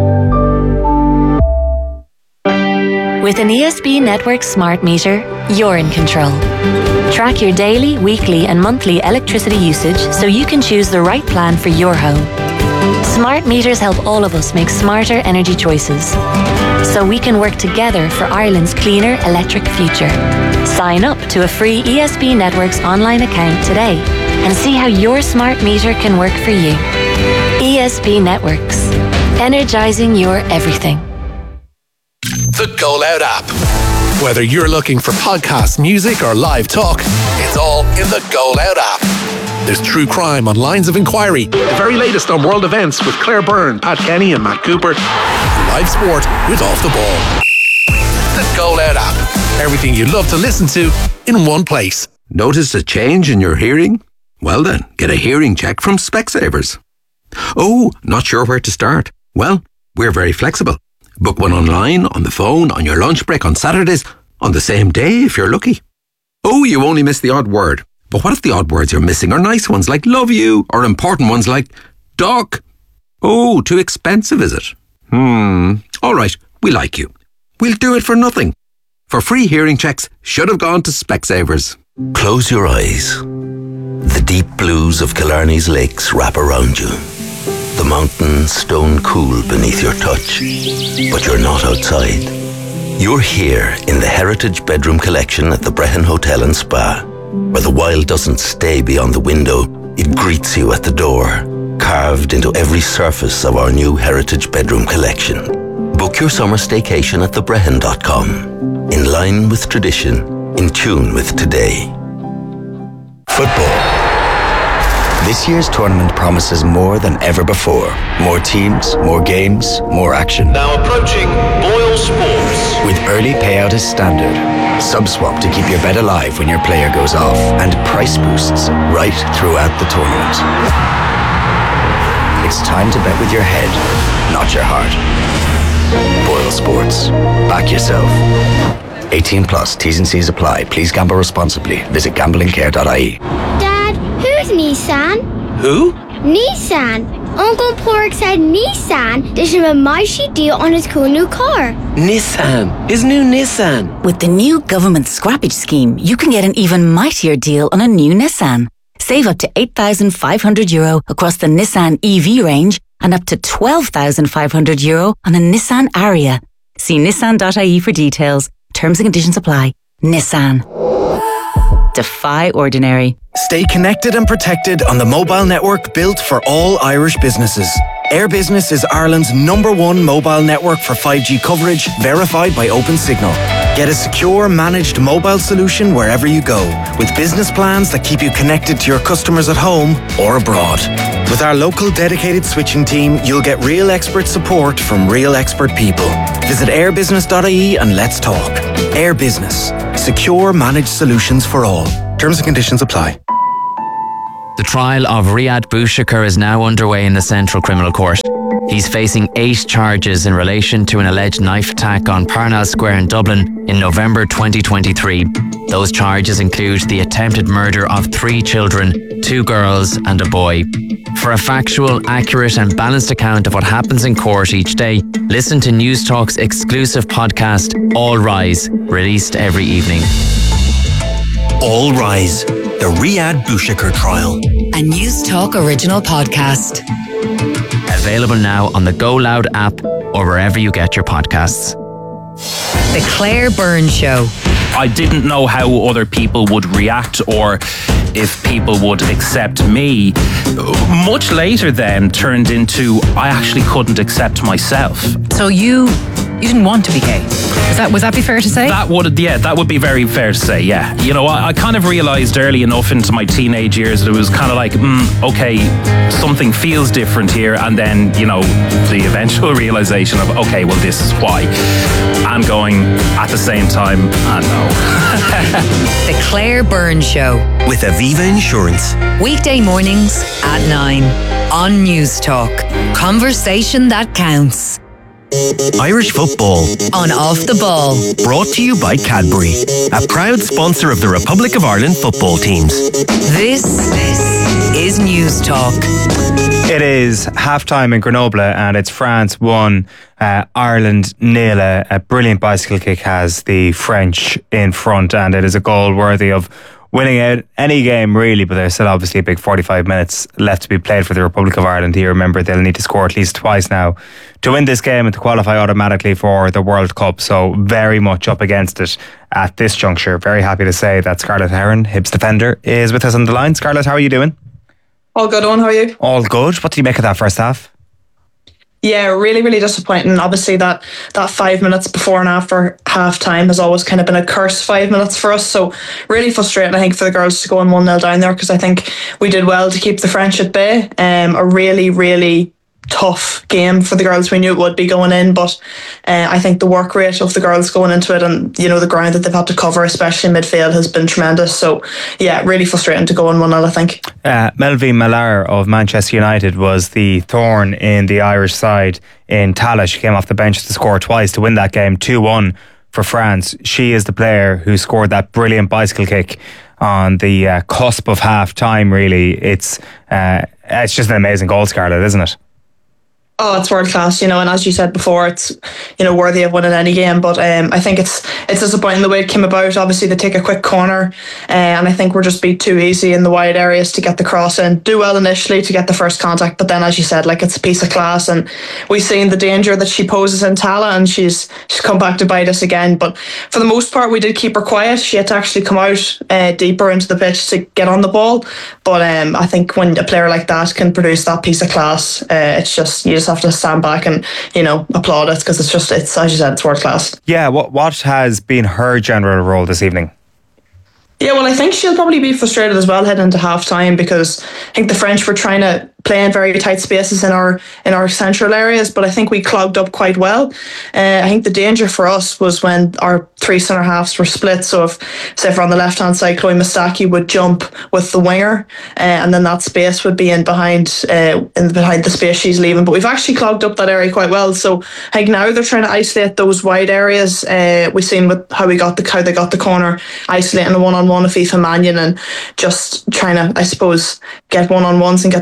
With an E S B Network smart meter, you're in control. Track your daily, weekly and monthly electricity usage so you can choose the right plan for your home. Smart meters help all of us make smarter energy choices so we can work together for Ireland's cleaner electric future. Sign up to a free E S B Networks online account today and see how your smart meter can work for you. E S B Networks. Energizing your everything. The Go Loud app. Whether you're looking for podcasts, music, or live talk, it's all in the Go Loud app. There's true crime on Lines of Inquiry, the very latest on world events with Claire Byrne, Pat Kenny, and Matt Cooper, and live sport with Off the Ball. The Go Loud app. Everything you'd love to listen to in one place. Notice a change in your hearing? Well then, get a hearing check from Specsavers. Oh, not sure where to start? Well, we're very flexible. Book one online, on the phone, on your lunch break, on Saturdays, on the same day if you're lucky. Oh, you only missed the odd word. But what if the odd words you're missing are nice ones like love you, or important ones like doc? Oh, too expensive is it? Hmm, all right, we like you. We'll do it for nothing. For free hearing checks, should have gone to Specsavers. Close your eyes. The deep blues of Killarney's lakes wrap around you. The mountains stone cool beneath your touch, but you're not outside. You're here in the Heritage Bedroom Collection at the Brehon Hotel and Spa, where the wild doesn't stay beyond the window, it greets you at the door, carved into every surface of our new Heritage Bedroom Collection. Book your summer staycation at the brehon dot com, in line with tradition, in tune with today. Football. This year's tournament promises more than ever before. More teams, more games, more action. Now approaching Boyle Sports. With early payout as standard, SubSwap to keep your bet alive when your player goes off, and price boosts right throughout the tournament. It's time to bet with your head, not your heart. Boyle Sports. Back yourself. eighteen plus, T's and C's apply. Please gamble responsibly. Visit gambling care dot i e. Who's Nissan? Who? Nissan. Uncle Pork said Nissan did him a mighty deal on his cool new car. Nissan. His new Nissan. With the new government scrappage scheme, you can get an even mightier deal on a new Nissan. Save up to eight thousand five hundred euro across the Nissan E V range and up to twelve thousand five hundred euro on a Nissan Ariya. See nissan dot I E for details. Terms and conditions apply. Nissan. Defy ordinary. Stay connected and protected on the mobile network built for all Irish businesses. Air Business is Ireland's number one mobile network for five G coverage, verified by OpenSignal. Get a secure, managed mobile solution wherever you go, with business plans that keep you connected to your customers at home or abroad. With our local dedicated switching team, you'll get real expert support from real expert people. Visit air business dot I E and let's talk. Air Business. Secure, managed solutions for all. Terms and conditions apply. The trial of Riyad Bouchakar is now underway in the Central Criminal Court. He's facing eight charges in relation to an alleged knife attack on Parnell Square in Dublin in November twenty twenty-three. Those charges include the attempted murder of three children, two girls and a boy. For a factual, accurate and balanced account of what happens in court each day, listen to News Talk's exclusive podcast, All Rise, released every evening. All Rise, the Riyad Bouchakar trial. A News Talk original podcast. Available now on the Go Loud app or wherever you get your podcasts. The Claire Byrne Show. I didn't know how other people would react or if people would accept me. Much later then turned into I actually couldn't accept myself. So you you didn't want to be gay? Is that, would that be fair to say? That would, yeah, that would be very fair to say, yeah. You know, I, I kind of realised early enough into my teenage years that it was kind of like, mm, okay, something feels different here, and then, you know, the eventual realisation of, okay, well, this is why. And going, at the same time, I know. The Claire Byrne Show. With Aviva Insurance. Weekday mornings at nine on News Talk. Conversation that counts. Irish football. On Off the Ball. Brought to you by Cadbury, a proud sponsor of the Republic of Ireland football teams. This is News Talk. It is half-time in Grenoble and it's France one, uh, Ireland nil. A, a brilliant bicycle kick has the French in front, and it is a goal worthy of winning out any game really, but there's still obviously a big forty-five minutes left to be played for the Republic of Ireland here. Remember, they'll need to score at least twice now to win this game and to qualify automatically for the World Cup, so very much up against it at this juncture. Very happy to say that Scarlett Heron, Hibs defender, is with us on the line. Scarlett, how are you doing? All good, Owen, how are you? All good. What do you make of that first half? Yeah, really, really disappointing. Obviously, that that five minutes before and after half time has always kind of been a cursed five minutes for us. So really frustrating, I think, for the girls to go on one nil down there, because I think we did well to keep the French at bay. Um, a really, really tough game for the girls. We knew it would be going in, but uh, I think the work rate of the girls going into it, and you know, the ground that they've had to cover, especially in midfield, has been tremendous. So yeah, really frustrating to go on one nil, I think. Uh, Melvie Millar of Manchester United was the thorn in the Irish side in Tallaght. She came off the bench to score twice to win that game two one for France. She is the player who scored that brilliant bicycle kick on the uh, cusp of half time. Really, it's uh, it's just an amazing goal, Scarlett, isn't it? Oh, it's world class, you know, and as you said before, it's, you know, worthy of winning any game. But um, I think it's it's disappointing the way it came about. Obviously, they take a quick corner, uh, and I think we're just beat too easy in the wide areas to get the cross in. Do well initially to get the first contact, but then, as you said, like, it's a piece of class, and we've seen the danger that she poses in Tallaght, and she's she's come back to bite us again. But for the most part, we did keep her quiet. She had to actually come out uh, deeper into the pitch to get on the ball. But um, I think when a player like that can produce that piece of class, uh, it's just you just have to stand back and, you know, applaud it, because it's just, it's, as you said, it's world class. Yeah, what what has been her general role this evening? Yeah, well, I think she'll probably be frustrated as well heading into half time, because I think the French were trying to play in very tight spaces in our in our central areas, but I think we clogged up quite well. Uh, I think the danger for us was when our three centre halves were split. So if, say, if we're on the left hand side, Chloe Mustaki would jump with the winger, uh, and then that space would be in behind uh, in behind the space she's leaving. But we've actually clogged up that area quite well. So I think now they're trying to isolate those wide areas. Uh, we've seen with how we got the how they got the corner, isolating a one on one of Aoife Mannion and just trying to, I suppose, get one on ones and get the balls in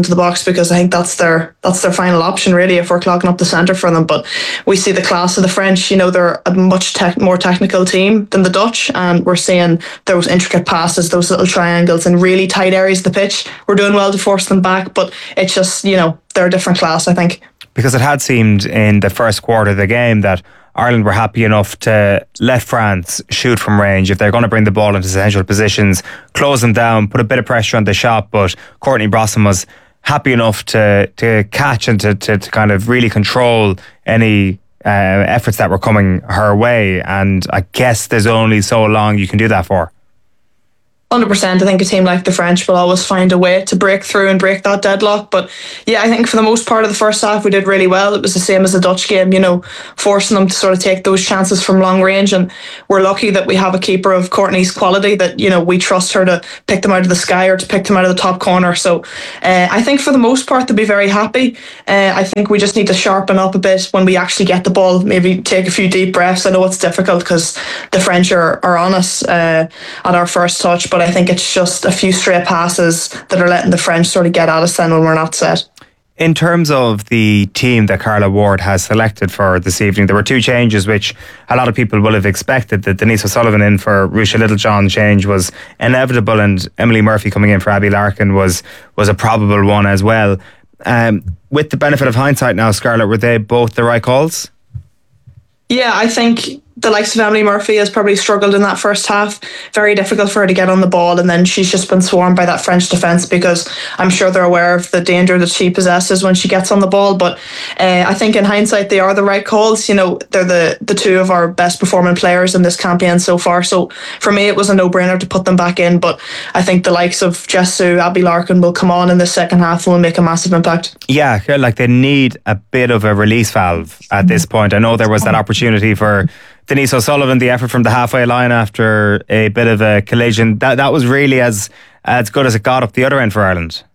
into the box, because I think that's their that's their final option really if we're clogging up the centre for them. But we see the class of the French. You know, they're a much tech, more technical team than the Dutch, and we're seeing those intricate passes, those little triangles in really tight areas of the pitch. We're doing well to force them back, but it's just, you know, they're a different class, I think. Because it had seemed in the first quarter of the game that Ireland were happy enough to let France shoot from range if they're going to bring the ball into central positions, close them down, put a bit of pressure on the shot. But Courtney Brosnan was happy enough to to catch and to, to, to kind of really control any uh, efforts that were coming her way. And I guess there's only so long you can do that for. one hundred percent. I think a team like the French will always find a way to break through and break that deadlock. But yeah, I think for the most part of the first half we did really well. It was the same as the Dutch game, you know, forcing them to sort of take those chances from long range. And we're lucky that we have a keeper of Courtney's quality that, you know, we trust her to pick them out of the sky or to pick them out of the top corner. So uh, I think for the most part they'll be very happy. Uh, I think we just need to sharpen up a bit when we actually get the ball, maybe take a few deep breaths. I know it's difficult because the French are, are on us uh, at our first touch, but I think it's just a few straight passes that are letting the French sort of get at us then when we're not set. In terms of the team that Carla Ward has selected for this evening, there were two changes which a lot of people will have expected. That Denise O'Sullivan in for Ruesha Littlejohn change was inevitable, and Emily Murphy coming in for Abby Larkin was was a probable one as well. Um, with the benefit of hindsight now, Scarlett, were they both the right calls? Yeah, I think the likes of Emily Murphy has probably struggled in that first half. Very difficult for her to get on the ball, and then she's just been swarmed by that French defence because I'm sure they're aware of the danger that she possesses when she gets on the ball. But uh, I think in hindsight they are the right calls. You know, they're the, the two of our best performing players in this campaign so far. So for me it was a no-brainer to put them back in, but I think the likes of Jess Sue, Abby Larkin will come on in the second half and will make a massive impact. Yeah, like they need a bit of a release valve at this point. I know there was that opportunity for Denise O'Sullivan, the effort from the halfway line after a bit of a collision. That that was really as as good as it got up the other end for Ireland.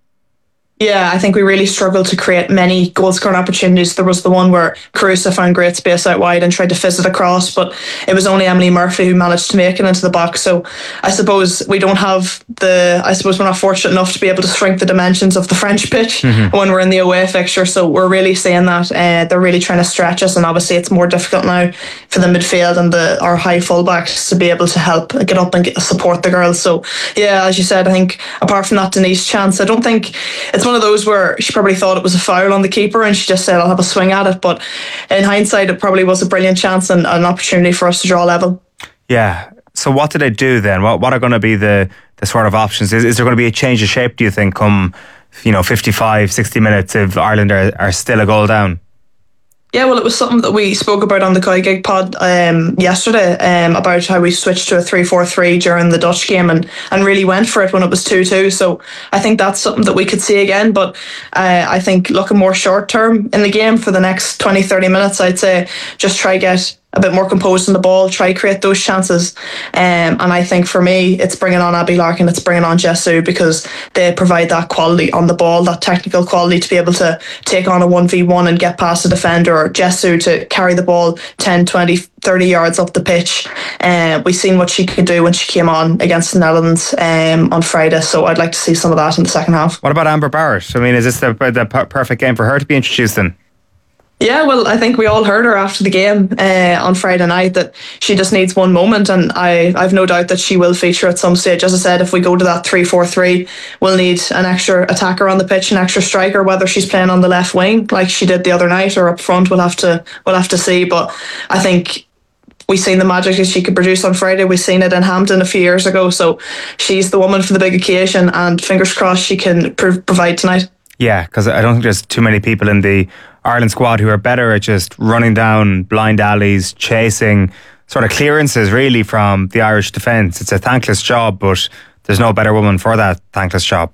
Yeah, I think we really struggled to create many goal scoring opportunities. There was the one where Carusa found great space out wide and tried to fizz it across, but it was only Emily Murphy who managed to make it into the box. So I suppose we don't have the, I suppose we're not fortunate enough to be able to shrink the dimensions of the French pitch mm-hmm. when we're in the away fixture. So we're really seeing that uh, they're really trying to stretch us, and obviously it's more difficult now for the midfield and the our high fullbacks to be able to help get up and get, support the girls. So yeah, as you said, I think apart from that Denise chance, I don't think it's one of those where she probably thought it was a foul on the keeper and she just said I'll have a swing at it, but in hindsight it probably was a brilliant chance and an opportunity for us to draw level. Yeah, so what do they do then? What what are going to be the, the sort of options? Is, is there going to be a change of shape, do you think, come you know fifty-five, sixty minutes if Ireland are, are still a goal down? Yeah, well, it was something that we spoke about on the Koi Gig pod um, yesterday um, about how we switched to a three four three during the Dutch game and, and really went for it when it was two two. So I think that's something that we could see again. But uh, I think looking more short term in the game for the next twenty, thirty minutes, I'd say just try get a bit more composed in the ball, try create those chances. Um, and I think for me, it's bringing on Abby Larkin, it's bringing on Jess Sue because they provide that quality on the ball, that technical quality to be able to take on a one v one and get past the defender, or Jess Sue to carry the ball ten, twenty, thirty yards up the pitch. Uh, we've seen what she could do when she came on against the Netherlands um, on Friday, so I'd like to see some of that in the second half. What about Amber Barrett? I mean, is this the, the perfect game for her to be introduced in? Yeah, well, I think we all heard her after the game uh, on Friday night that she just needs one moment, and I, I've no doubt that she will feature at some stage. As I said, if we go to that three four three, we'll need an extra attacker on the pitch, an extra striker, whether she's playing on the left wing like she did the other night or up front, we'll have to we'll have to see. But I think we've seen the magic that she could produce on Friday. We've seen it in Hampton a few years ago, so she's the woman for the big occasion, and fingers crossed she can pr- provide tonight. Yeah, because I don't think there's too many people in the Ireland squad who are better at just running down blind alleys, chasing sort of clearances really from the Irish defence. It's a thankless job, but there's no better woman for that thankless job.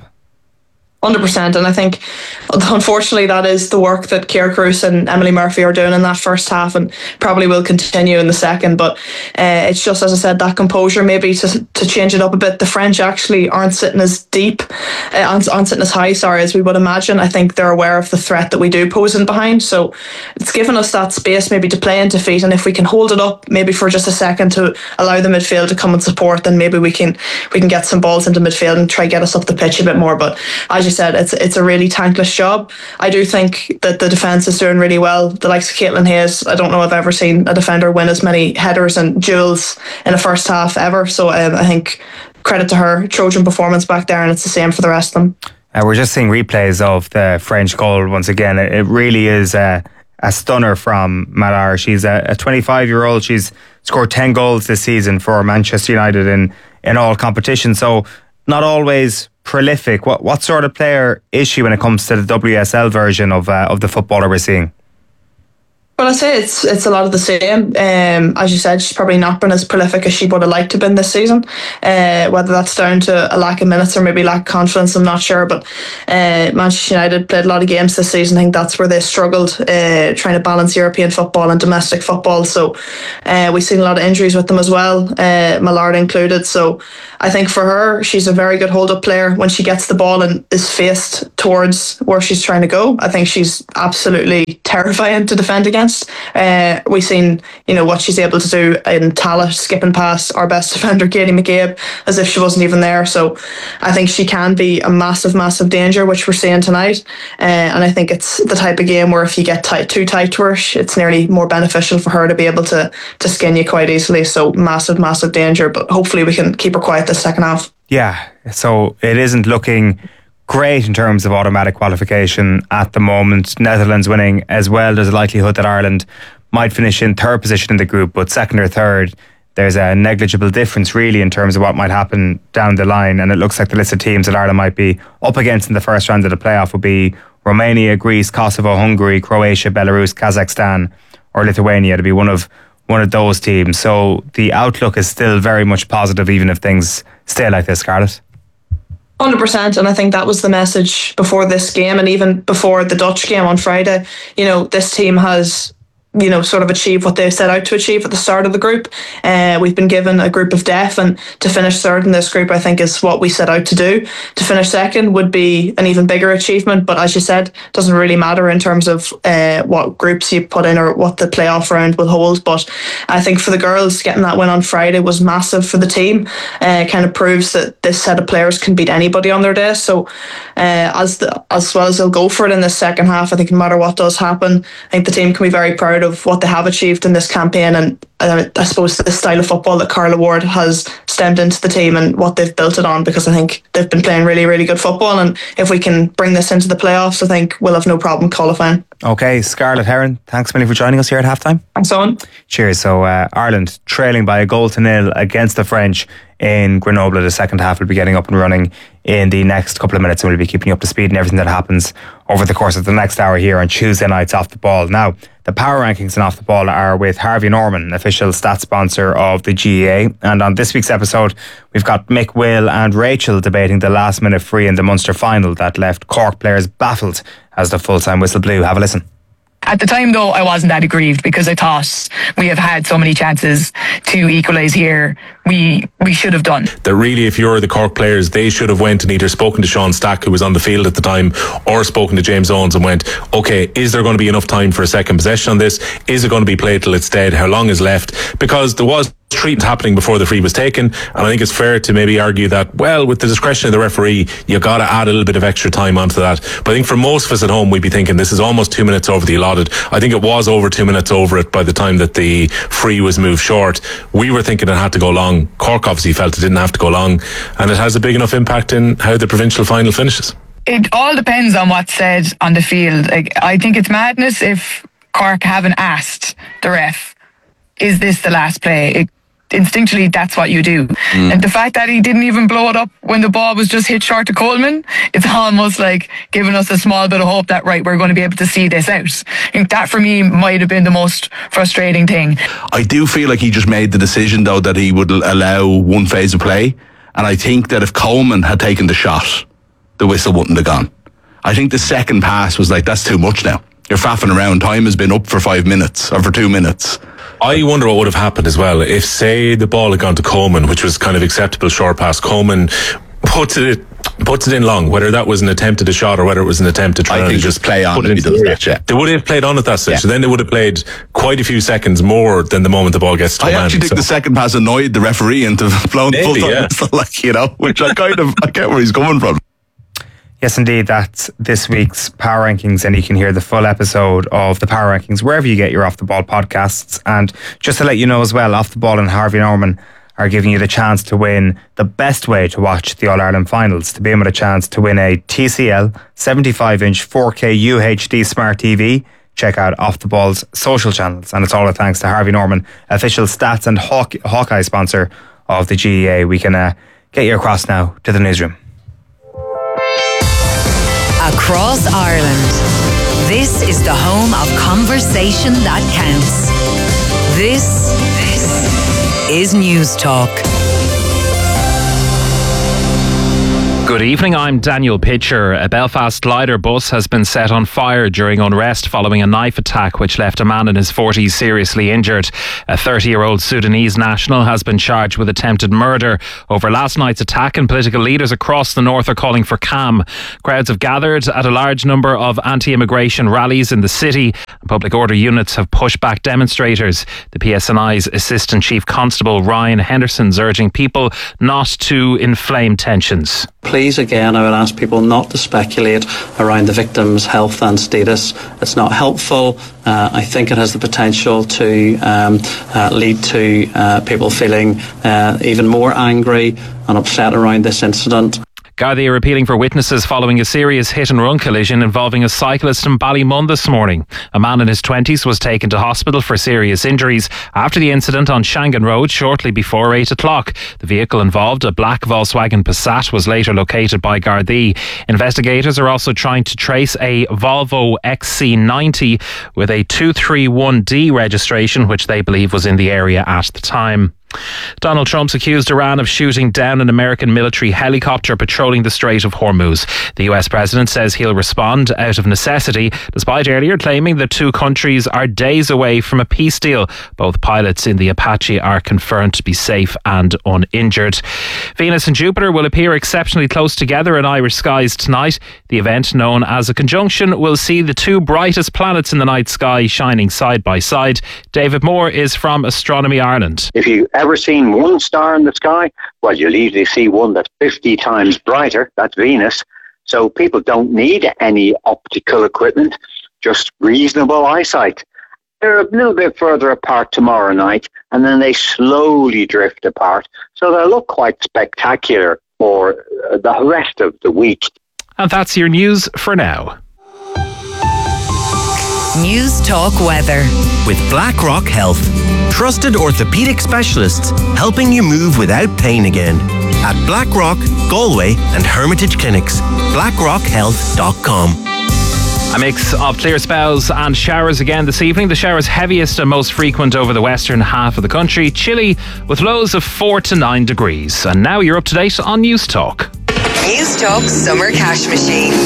one hundred percent, and I think unfortunately that is the work that Ciara Cruz and Emily Murphy are doing in that first half and probably will continue in the second. But uh, it's just, as I said, that composure maybe to to change it up a bit. The French actually aren't sitting as deep, uh, aren't, aren't sitting as high, sorry, as we would imagine. I think they're aware of the threat that we do pose in behind, so it's given us that space maybe to play into feet, and if we can hold it up maybe for just a second to allow the midfield to come and support, then maybe we can we can get some balls into midfield and try get us up the pitch a bit more. But as you said, it's it's a really thankless job. I do think that the defence is doing really well. The likes of Caitlin Hayes, I don't know if I've ever seen a defender win as many headers and duels in a first half ever. So um, I think credit to her, Trojan performance back there, and it's the same for the rest of them. Uh, we're just seeing replays of the French goal once again. It, it really is a, a stunner from Malard. She's a, a twenty-five-year-old. She's scored ten goals this season for Manchester United in, in all competitions. So not always prolific. What what sort of player is she when it comes to the W S L version of uh, of the footballer we're seeing? Well, I'd say it's it's a lot of the same. Um, as you said, she's probably not been as prolific as she would have liked to have been this season. Uh, whether that's down to a lack of minutes or maybe lack of confidence, I'm not sure. But uh, Manchester United played a lot of games this season. I think that's where they struggled, uh, trying to balance European football and domestic football. So uh, we've seen a lot of injuries with them as well, uh, Malard included. So I think for her, she's a very good hold-up player. When she gets the ball and is faced towards where she's trying to go, I think she's absolutely terrifying to defend against. Uh, we've seen, you know, what she's able to do in Tallaght, skipping past our best defender, Katie McCabe, as if she wasn't even there. So I think she can be a massive, massive danger, which we're seeing tonight. Uh, and I think it's the type of game where if you get tight, too tight to her, it's nearly more beneficial for her to be able to to skin you quite easily. So massive, massive danger. But hopefully we can keep her quiet this second half. Yeah, so it isn't looking great in terms of automatic qualification at the moment. Netherlands winning as well. There's a likelihood that Ireland might finish in third position in the group, but second or third, there's a negligible difference really in terms of what might happen down the line. And it looks like the list of teams that Ireland might be up against in the first round of the playoff would be Romania, Greece, Kosovo, Hungary, Croatia, Belarus, Kazakhstan or Lithuania to be one of one of those teams. So the outlook is still very much positive even if things stay like this, Scarlett. one hundred percent, and I think that was the message before this game and even before the Dutch game on Friday. You know, this team has, you know, sort of achieved what they set out to achieve at the start of the group. Uh, we've been given a group of death, and to finish third in this group, I think, is what we set out to do. To finish second would be an even bigger achievement, but as you said, it doesn't really matter in terms of uh, what groups you put in or what the playoff round will hold. But I think for the girls, getting that win on Friday was massive for the team. Uh, kind of proves that this set of players can beat anybody on their day. So uh, as the, as well as they'll go for it in the second half, I think no matter what does happen, I think the team can be very proud of what they have achieved in this campaign, and uh, I suppose the style of football that Carla Ward has stemmed into the team and what they've built it on, because I think they've been playing really, really good football, and if we can bring this into the playoffs, I think we'll have no problem qualifying. Okay, Scarlett Heron, thanks many for joining us here at halftime. Thanks, Owen. Cheers. So uh, Ireland trailing by a goal to nil against the French in Grenoble. The second half will be getting up and running in the next couple of minutes, and we'll be keeping you up to speed and everything that happens over the course of the next hour here on Tuesday nights Off the Ball. Now, the power rankings and Off the Ball are with Harvey Norman, official stats sponsor of the G A A. And on this week's episode, we've got Mick, Will and Rachel debating the last minute free in the Munster final that left Cork players baffled as the full-time whistle blew. Have a listen. At the time, though, I wasn't that aggrieved because I thought we have had so many chances to equalise here. We we should have done. That really, if you're the Cork players, they should have went and either spoken to Sean Stack, who was on the field at the time, or spoken to James Owens and went, okay, is there going to be enough time for a second possession on this? Is it going to be played till it's dead? How long is left? Because there was treatment happening before the free was taken, and I think it's fair to maybe argue that, well, with the discretion of the referee, you got to add a little bit of extra time onto that. But I think for most of us at home, we'd be thinking this is almost two minutes over the allotted. I think it was over two minutes over it by the time that the free was moved short. We were thinking it had to go long. Cork obviously felt it didn't have to go long, and it has a big enough impact in how the provincial final finishes. It all depends on what's said on the field. Like, I think it's madness if Cork haven't asked the ref, is this the last play? It, instinctually, that's what you do. Mm. And the fact that he didn't even blow it up when the ball was just hit short to Coleman, it's almost like giving us a small bit of hope that, right, we're going to be able to see this out. I think that for me might have been the most frustrating thing. I do feel like he just made the decision, though, that he would allow one phase of play. And I think that if Coleman had taken the shot, the whistle wouldn't have gone. I think the second pass was like, that's too much now. You're faffing around. Time has been up for five minutes or for two minutes. I wonder what would have happened as well if, say, the ball had gone to Coleman, which was kind of acceptable short pass. Coleman puts it puts it in long, whether that was an attempt at a shot or whether it was an attempt to try I and think just play on put it. it into the that, yeah. They would have played on at that stage, yeah. so then they would have played quite a few seconds more than the moment the ball gets to I a man. actually think so. the second pass annoyed the referee into blowing the full time yeah. whistle, like, you know, which I kind of I get where he's coming from. Yes, indeed, that's this week's Power Rankings, and you can hear the full episode of the Power Rankings wherever you get your Off the Ball podcasts. And just to let you know as well, Off the Ball and Harvey Norman are giving you the chance to win the best way to watch the All-Ireland finals, to be in with a chance to win a T C L seventy-five inch four K U H D Smart T V. Check out Off the Ball's social channels, and it's all a thanks to Harvey Norman, official stats and Hawk- Hawkeye sponsor of the G E A. We can uh, get you across now to the newsroom. Across Ireland, this is the home of conversation that counts. This, this is News Talk. Good evening, I'm Daniel Pitcher. A Belfast Lider bus has been set on fire during unrest following a knife attack which left a man in his forties seriously injured. A thirty-year-old Sudanese national has been charged with attempted murder over last night's attack, and political leaders across the north are calling for calm. Crowds have gathered at a large number of anti-immigration rallies in the city. Public order units have pushed back demonstrators. The P S N I's Assistant Chief Constable Ryan Henderson is urging people not to inflame tensions. Please, again, I would ask people not to speculate around the victim's health and status. It's not helpful. Uh, I think it has the potential to um, uh, lead to uh, people feeling uh, even more angry and upset around this incident. Gardaí are appealing for witnesses following a serious hit-and-run collision involving a cyclist in Ballymun this morning. A man in his twenties was taken to hospital for serious injuries after the incident on Shangan Road shortly before eight o'clock. The vehicle involved, a black Volkswagen Passat, was later located by Gardaí. Investigators are also trying to trace a Volvo X C ninety with a two three one D registration, which they believe was in the area at the time. Donald Trump's accused Iran of shooting down an American military helicopter patrolling the Strait of Hormuz. The U S president says he'll respond out of necessity, despite earlier claiming the two countries are days away from a peace deal. Both pilots in the Apache are confirmed to be safe and uninjured. Venus and Jupiter will appear exceptionally close together in Irish skies tonight. The event, known as a conjunction, will see the two brightest planets in the night sky shining side by side. David Moore is from Astronomy Ireland. If you ever seen one star in the sky, well, you'll easily see one that's fifty times brighter. That's Venus. So people don't need any optical equipment, just reasonable eyesight. They're a little bit further apart tomorrow night, and then they slowly drift apart. So they'll look quite spectacular for the rest of the week. And that's your news for now. News Talk Weather. With BlackRock Health. Trusted orthopaedic specialists helping you move without pain again. At BlackRock, Galway and Hermitage Clinics. blackrock health dot com. A mix of clear spells and showers again this evening. The showers heaviest and most frequent over the western half of the country. Chilly with lows of four to nine degrees. And now you're up to date on News Talk. News Talk Summer Cash Machine.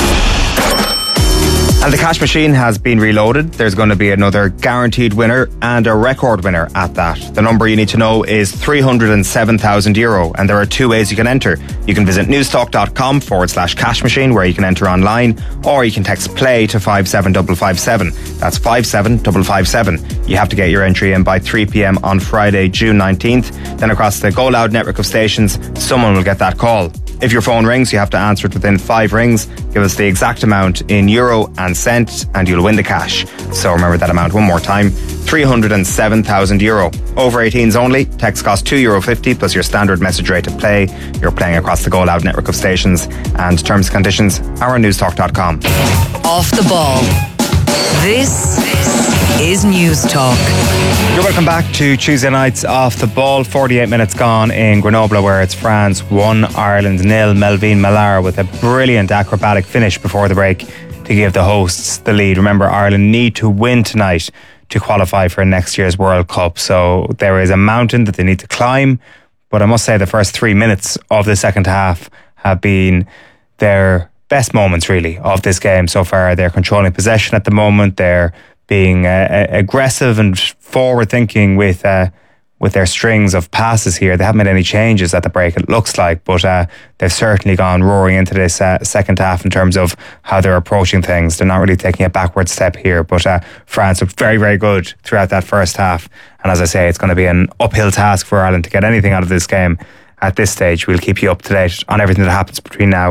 And the cash machine has been reloaded. There's going to be another guaranteed winner and a record winner at that. The number you need to know is three hundred seven thousand euro, and there are two ways you can enter. You can visit newstalk.com forward slash cash machine where you can enter online, or you can text play to five seven five five seven. That's five seven five five seven. You have to get your entry in by three p.m. on Friday, June nineteenth. Then across the Go Loud network of stations, someone will get that call. If your phone rings, you have to answer it within five rings. Give us the exact amount in euro and cent, and you'll win the cash. So remember that amount one more time, three hundred seven thousand euro. Over eighteens only. Text costs two euro fifty plus your standard message rate to play. You're playing across the Go Loud network of stations, and terms and conditions are on newstalk dot com. Off the ball. This is News Talk. You're welcome back to Tuesday night's Off the Ball. forty-eight minutes gone in Grenoble, where it's France one, Ireland nil. Melvin Millar with a brilliant acrobatic finish before the break to give the hosts the lead. Remember, Ireland need to win tonight to qualify for next year's World Cup. So there is a mountain that they need to climb. But I must say the first three minutes of the second half have been their best moments, really, of this game so far. They're controlling possession at the moment. They're being uh, aggressive and forward-thinking with uh, with their strings of passes here. They haven't made any changes at the break, it looks like, but uh, they've certainly gone roaring into this uh, second half in terms of how they're approaching things. They're not really taking a backward step here, but uh, France looked very, very good throughout that first half. And as I say, it's going to be an uphill task for Ireland to get anything out of this game at this stage. We'll keep you up to date on everything that happens between now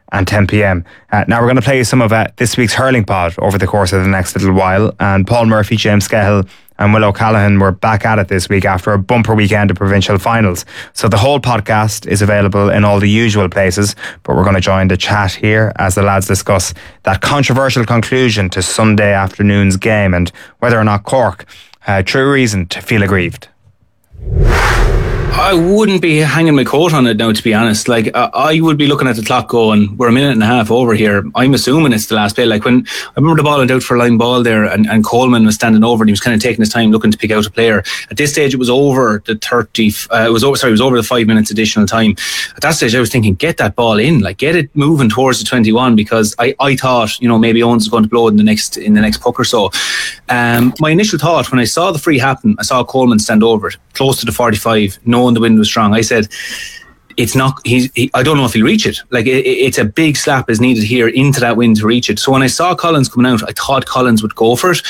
and ten p.m. Uh, now we're going to play you some of uh, this week's hurling pod over the course of the next little while, and Paul Murphy, James Scahill and Will O'Callaghan were back at it this week after a bumper weekend of provincial finals. So the whole podcast is available in all the usual places, but we're going to join the chat here as the lads discuss that controversial conclusion to Sunday afternoon's game and whether or not Cork had true reason to feel aggrieved. I wouldn't be hanging my coat on it now, to be honest. Like, uh, I would be looking at the clock going, we're a minute and a half over here. I'm assuming it's the last play. Like, when I remember the ball went out for a line ball there, and, and Coleman was standing over and he was kind of taking his time looking to pick out a player. At this stage, it was over the thirty, uh, it was over, sorry, it was over the five minutes additional time. At that stage, I was thinking, get that ball in, like, get it moving towards the twenty-one, because I, I thought, you know, maybe Owens was going to blow it in the next, in the next puck or so. Um, my initial thought when I saw the free happen, I saw Coleman stand over it, close to the forty-five, knowing the wind was strong. I said, it's not, he's, he, I don't know if he'll reach it. Like, it, it's a big slap is needed here into that wind to reach it. So when I saw Collins coming out, I thought Collins would go for it.